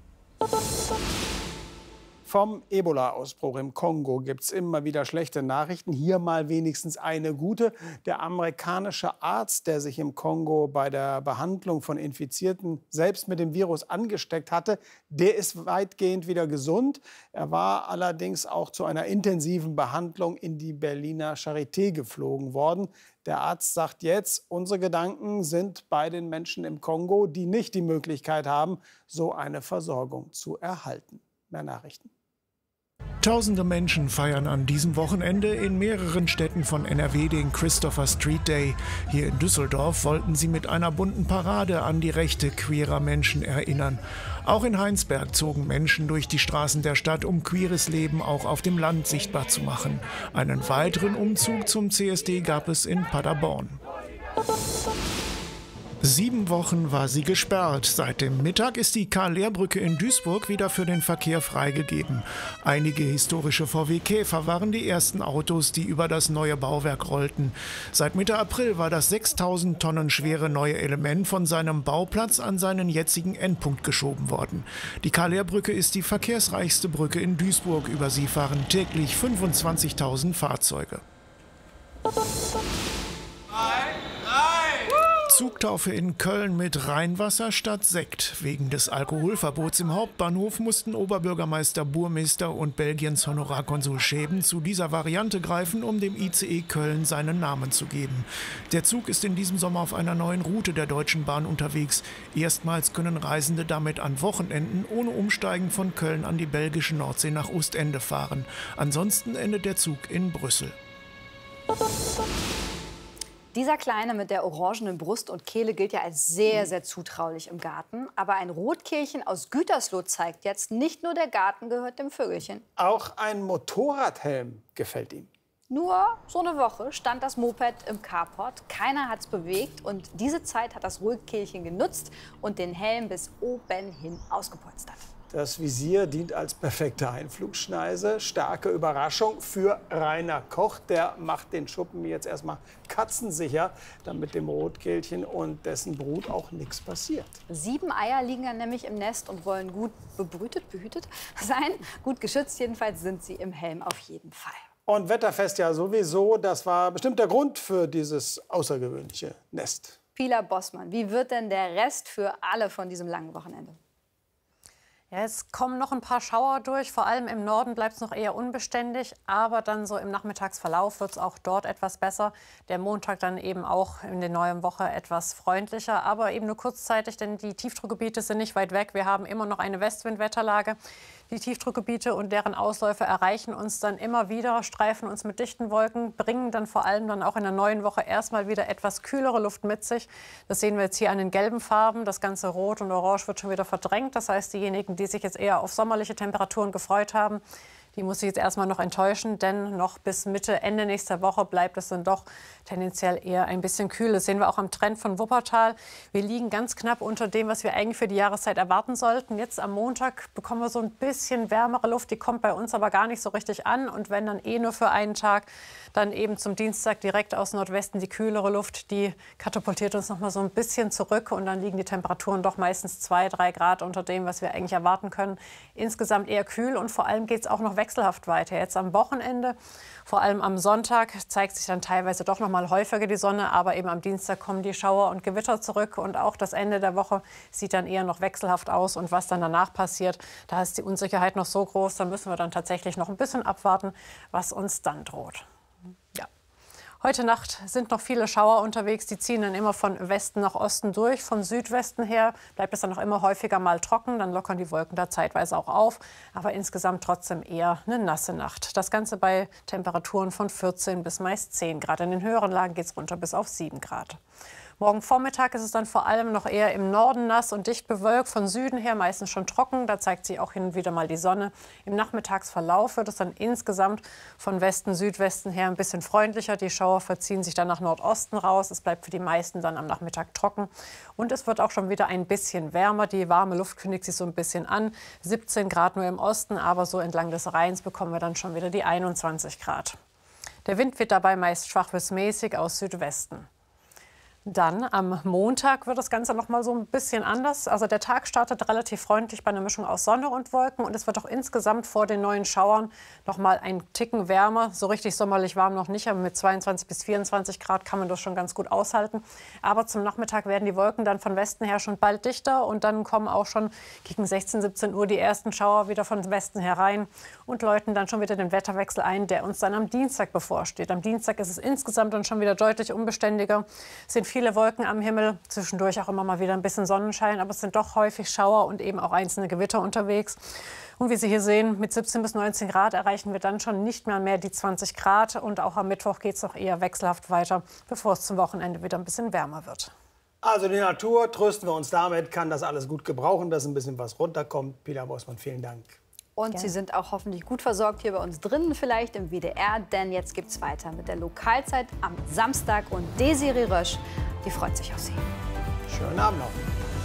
Vom Ebola-Ausbruch im Kongo gibt es immer wieder schlechte Nachrichten. Hier mal wenigstens eine gute. Der amerikanische Arzt, der sich im Kongo bei der Behandlung von Infizierten selbst mit dem Virus angesteckt hatte, der ist weitgehend wieder gesund. Er war allerdings auch zu einer intensiven Behandlung in die Berliner Charité geflogen worden. Der Arzt sagt jetzt, unsere Gedanken sind bei den Menschen im Kongo, die nicht die Möglichkeit haben, so eine Versorgung zu erhalten. Mehr Nachrichten. Tausende Menschen feiern an diesem Wochenende in mehreren Städten von N R W den Christopher Street Day. Hier in Düsseldorf wollten sie mit einer bunten Parade an die Rechte queerer Menschen erinnern. Auch in Heinsberg zogen Menschen durch die Straßen der Stadt, um queeres Leben auch auf dem Land sichtbar zu machen. Einen weiteren Umzug zum C S D gab es in Paderborn. Sieben Wochen war sie gesperrt. Seit dem Mittag ist die Karl-Lehr-Brücke in Duisburg wieder für den Verkehr freigegeben. Einige historische V W Käfer waren die ersten Autos, die über das neue Bauwerk rollten. Seit Mitte April war das sechstausend Tonnen schwere neue Element von seinem Bauplatz an seinen jetzigen Endpunkt geschoben worden. Die Karl-Lehr-Brücke ist die verkehrsreichste Brücke in Duisburg. Über sie fahren täglich fünfundzwanzigtausend Fahrzeuge. Zugtaufe in Köln mit Rheinwasser statt Sekt. Wegen des Alkoholverbots im Hauptbahnhof mussten Oberbürgermeister Burmester und Belgiens Honorarkonsul Schäben zu dieser Variante greifen, um dem I C E Köln seinen Namen zu geben. Der Zug ist in diesem Sommer auf einer neuen Route der Deutschen Bahn unterwegs. Erstmals können Reisende damit an Wochenenden ohne Umsteigen von Köln an die belgische Nordsee nach Ostende fahren. Ansonsten endet der Zug in Brüssel. Dieser Kleine mit der orangenen Brust und Kehle gilt ja als sehr, sehr zutraulich im Garten. Aber ein Rotkehlchen aus Gütersloh zeigt jetzt, nicht nur der Garten gehört dem Vögelchen. Auch ein Motorradhelm gefällt ihm. Nur so eine Woche stand das Moped im Carport. Keiner hat es bewegt. Und diese Zeit hat das Rotkehlchen genutzt und den Helm bis oben hin ausgepolstert. Das Visier dient als perfekte Einflugschneise. Starke Überraschung für Rainer Koch. Der macht den Schuppen jetzt erstmal katzensicher, damit dem Rotkehlchen und dessen Brut auch nichts passiert. Sieben Eier liegen dann nämlich im Nest und wollen gut bebrütet, behütet sein. Gut geschützt jedenfalls sind sie im Helm auf jeden Fall. Und wetterfest ja sowieso. Das war bestimmt der Grund für dieses außergewöhnliche Nest. Pilar Bossmann, wie wird denn der Rest für alle von diesem langen Wochenende? Ja, es kommen noch ein paar Schauer durch. Vor allem im Norden bleibt es noch eher unbeständig. Aber dann so im Nachmittagsverlauf wird es auch dort etwas besser. Der Montag dann eben auch in der neuen Woche etwas freundlicher. Aber eben nur kurzzeitig, denn die Tiefdruckgebiete sind nicht weit weg. Wir haben immer noch eine Westwindwetterlage. Die Tiefdruckgebiete und deren Ausläufer erreichen uns dann immer wieder, streifen uns mit dichten Wolken, bringen dann vor allem dann auch in der neuen Woche erstmal wieder etwas kühlere Luft mit sich. Das sehen wir jetzt hier an den gelben Farben. Das ganze Rot und Orange wird schon wieder verdrängt. Das heißt, diejenigen, die sich jetzt eher auf sommerliche Temperaturen gefreut haben, die muss ich jetzt erstmal noch enttäuschen, denn noch bis Mitte, Ende nächster Woche bleibt es dann doch tendenziell eher ein bisschen kühl. Das sehen wir auch am Trend von Wuppertal. Wir liegen ganz knapp unter dem, was wir eigentlich für die Jahreszeit erwarten sollten. Jetzt am Montag bekommen wir so ein bisschen wärmere Luft, die kommt bei uns aber gar nicht so richtig an. Und wenn dann eh nur für einen Tag, dann eben zum Dienstag direkt aus Nordwesten die kühlere Luft, die katapultiert uns noch mal so ein bisschen zurück. Und dann liegen die Temperaturen doch meistens zwei, drei Grad unter dem, was wir eigentlich erwarten können. Insgesamt eher kühl und vor allem geht es auch noch wechselhaft weiter. Jetzt am Wochenende, vor allem am Sonntag, zeigt sich dann teilweise doch noch mal häufiger die Sonne, aber eben am Dienstag kommen die Schauer und Gewitter zurück und auch das Ende der Woche sieht dann eher noch wechselhaft aus und was dann danach passiert, da ist die Unsicherheit noch so groß, da müssen wir dann tatsächlich noch ein bisschen abwarten, was uns dann droht. Ja. Heute Nacht sind noch viele Schauer unterwegs. Die ziehen dann immer von Westen nach Osten durch. Von Südwesten her bleibt es dann noch immer häufiger mal trocken. Dann lockern die Wolken da zeitweise auch auf. Aber insgesamt trotzdem eher eine nasse Nacht. Das Ganze bei Temperaturen von vierzehn bis meist zehn Grad. In den höheren Lagen geht es runter bis auf sieben Grad. Morgen Vormittag ist es dann vor allem noch eher im Norden nass und dicht bewölkt, von Süden her meistens schon trocken. Da zeigt sich auch hin und wieder mal die Sonne. Im Nachmittagsverlauf wird es dann insgesamt von Westen, Südwesten her ein bisschen freundlicher. Die Schauer verziehen sich dann nach Nordosten raus. Es bleibt für die meisten dann am Nachmittag trocken. Und es wird auch schon wieder ein bisschen wärmer. Die warme Luft kündigt sich so ein bisschen an. siebzehn Grad nur im Osten, aber so entlang des Rheins bekommen wir dann schon wieder die einundzwanzig Grad. Der Wind wird dabei meist schwach bis mäßig aus Südwesten. Dann am Montag wird das Ganze noch mal so ein bisschen anders. Also der Tag startet relativ freundlich bei einer Mischung aus Sonne und Wolken. Und es wird auch insgesamt vor den neuen Schauern noch mal ein Ticken wärmer. So richtig sommerlich warm noch nicht, aber mit zweiundzwanzig bis vierundzwanzig Grad kann man das schon ganz gut aushalten. Aber zum Nachmittag werden die Wolken dann von Westen her schon bald dichter. Und dann kommen auch schon gegen sechzehn, siebzehn Uhr die ersten Schauer wieder von Westen herein und läuten dann schon wieder den Wetterwechsel ein, der uns dann am Dienstag bevorsteht. Am Dienstag ist es insgesamt dann schon wieder deutlich unbeständiger. Es sind viele Wolken am Himmel, zwischendurch auch immer mal wieder ein bisschen Sonnenschein, aber es sind doch häufig Schauer und eben auch einzelne Gewitter unterwegs. Und wie Sie hier sehen, mit siebzehn bis neunzehn Grad erreichen wir dann schon nicht mehr, mehr die zwanzig Grad. Und auch am Mittwoch geht es noch eher wechselhaft weiter, bevor es zum Wochenende wieder ein bisschen wärmer wird. Also die Natur, trösten wir uns damit, kann das alles gut gebrauchen, dass ein bisschen was runterkommt. Pilar Bossmann, vielen Dank. Und Sie sind auch hoffentlich gut versorgt hier bei uns drinnen, vielleicht im W D R. Denn jetzt geht es weiter mit der Lokalzeit am Samstag. Und Desiree Rösch, die freut sich auf Sie. Schönen Abend noch.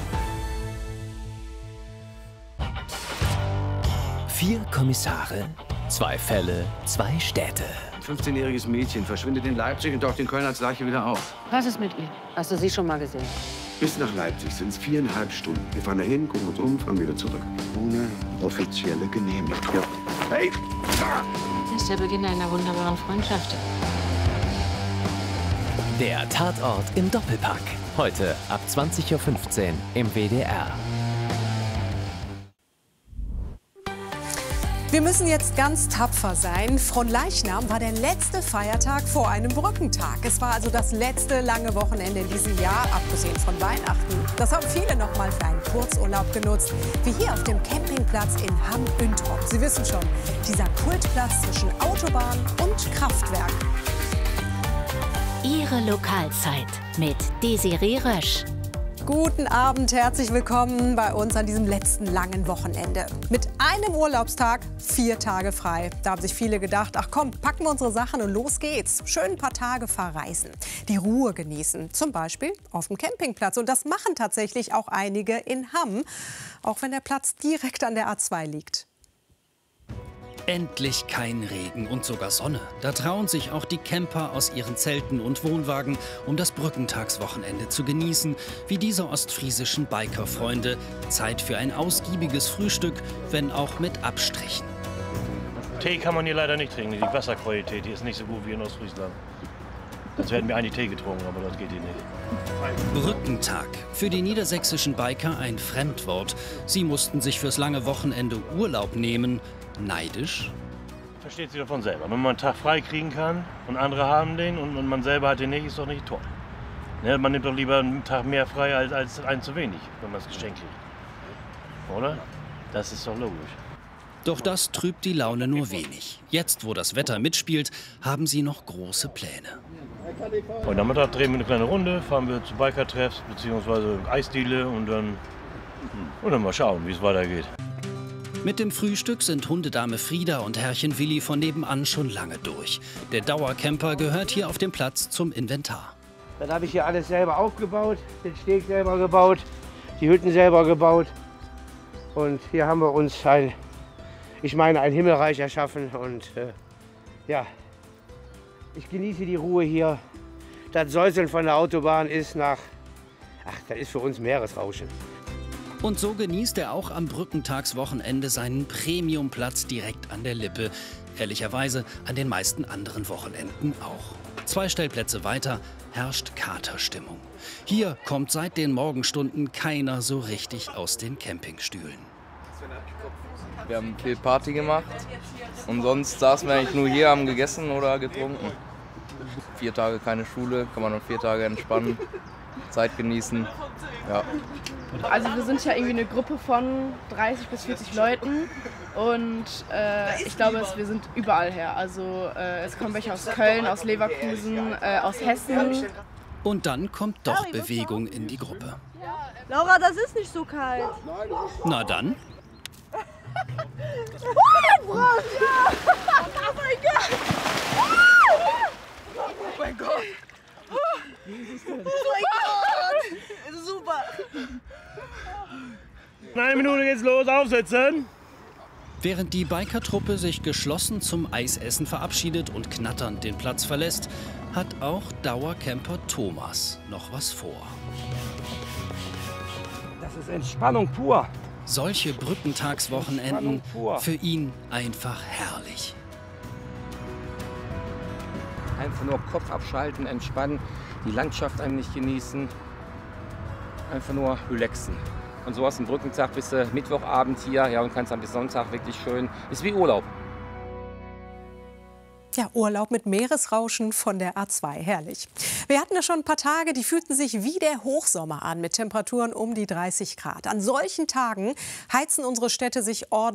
Vier Kommissare, zwei Fälle, zwei Städte. Ein fünfzehnjähriges Mädchen verschwindet in Leipzig und taucht in Köln als Leiche wieder auf. Was ist mit ihr? Hast du sie schon mal gesehen? Bis nach Leipzig sind es viereinhalb Stunden. Wir fahren dahin, gucken uns um, fahren wieder zurück. Ohne offizielle Genehmigung. Ja. Hey! Das ist der Beginn einer wunderbaren Freundschaft. Der Tatort im Doppelpack. Heute ab zwanzig Uhr fünfzehn im W D R. Wir müssen jetzt ganz tapfer sein. Fronleichnam war der letzte Feiertag vor einem Brückentag. Es war also das letzte lange Wochenende in diesem Jahr, abgesehen von Weihnachten. Das haben viele noch mal für einen Kurzurlaub genutzt, wie hier auf dem Campingplatz in Hamm-Üntrop. Sie wissen schon, dieser Kultplatz zwischen Autobahn und Kraftwerk. Ihre Lokalzeit mit Desiree Rösch. Guten Abend, herzlich willkommen bei uns an diesem letzten langen Wochenende. Mit einem Urlaubstag, vier Tage frei. Da haben sich viele gedacht, ach komm, packen wir unsere Sachen und los geht's. Schön ein paar Tage verreisen, die Ruhe genießen, zum Beispiel auf dem Campingplatz. Und das machen tatsächlich auch einige in Hamm, auch wenn der Platz direkt an der A zwei liegt. Endlich kein Regen und sogar Sonne. Da trauen sich auch die Camper aus ihren Zelten und Wohnwagen, um das Brückentagswochenende zu genießen, wie diese ostfriesischen Bikerfreunde. Zeit für ein ausgiebiges Frühstück, wenn auch mit Abstrichen. Tee kann man hier leider nicht trinken. Die Wasserqualität die ist nicht so gut wie in Ostfriesland. Sonst werden wir eigentlich Tee getrunken, aber das geht hier nicht. Brückentag. Für die niedersächsischen Biker ein Fremdwort. Sie mussten sich fürs lange Wochenende Urlaub nehmen. Neidisch? Versteht sich davon selber. Wenn man einen Tag frei kriegen kann und andere haben den und, und man selber hat den nicht, ist doch nicht toll. Ne, man nimmt doch lieber einen Tag mehr frei als, als einen zu wenig, wenn man das Geschenk kriegt. Oder? Das ist doch logisch. Doch das trübt die Laune nur wenig. Jetzt, wo das Wetter mitspielt, haben sie noch große Pläne. Heute Nachmittag drehen wir eine kleine Runde, fahren wir zu Biker-Treffs bzw. Eisdiele und dann, und dann mal schauen, wie es weitergeht. Mit dem Frühstück sind Hundedame Frieda und Herrchen Willi von nebenan schon lange durch. Der Dauercamper gehört hier auf dem Platz zum Inventar. Dann habe ich hier alles selber aufgebaut, den Steg selber gebaut, die Hütten selber gebaut. Und hier haben wir uns ein, ich meine, ein Himmelreich erschaffen. Und äh, ja, ich genieße die Ruhe hier. Das Säuseln von der Autobahn ist nach, ach, das ist für uns Meeresrauschen. Und so genießt er auch am Brückentagswochenende seinen Premiumplatz direkt an der Lippe. Ehrlicherweise an den meisten anderen Wochenenden auch. Zwei Stellplätze weiter herrscht Katerstimmung. Hier kommt seit den Morgenstunden keiner so richtig aus den Campingstühlen. Wir haben viel Party gemacht und sonst saßen wir eigentlich nur hier, haben gegessen oder getrunken. Vier Tage keine Schule, kann man noch vier Tage entspannen, Zeit genießen. Ja. Also wir sind ja irgendwie eine Gruppe von dreißig bis vierzig Leuten und äh, ich glaube, wir sind überall her. Also äh, es kommen welche aus Köln, aus Leverkusen, äh, aus Hessen. Und dann kommt doch Bewegung in die Gruppe. Laura, das ist nicht so kalt. Na dann. Oh mein Gott! Oh mein Gott! Oh mein Gott! Super! In einer Minute geht's los, aufsetzen! Während die Bikertruppe sich geschlossen zum Eisessen verabschiedet und knatternd den Platz verlässt, hat auch Dauercamper Thomas noch was vor. Das ist Entspannung pur. Solche Brückentagswochenenden für ihn einfach herrlich. Einfach nur Kopf abschalten, entspannen, die Landschaft eigentlich genießen, einfach nur relaxen. Und so hast du einen Brückentag bis äh, Mittwochabend hier, ja, und kannst dann bis Sonntag wirklich schön, ist wie Urlaub. Ja, Urlaub mit Meeresrauschen von der A zwei, herrlich. Wir hatten ja schon ein paar Tage, die fühlten sich wie der Hochsommer an, mit Temperaturen um die dreißig Grad. An solchen Tagen heizen unsere Städte sich ordentlich.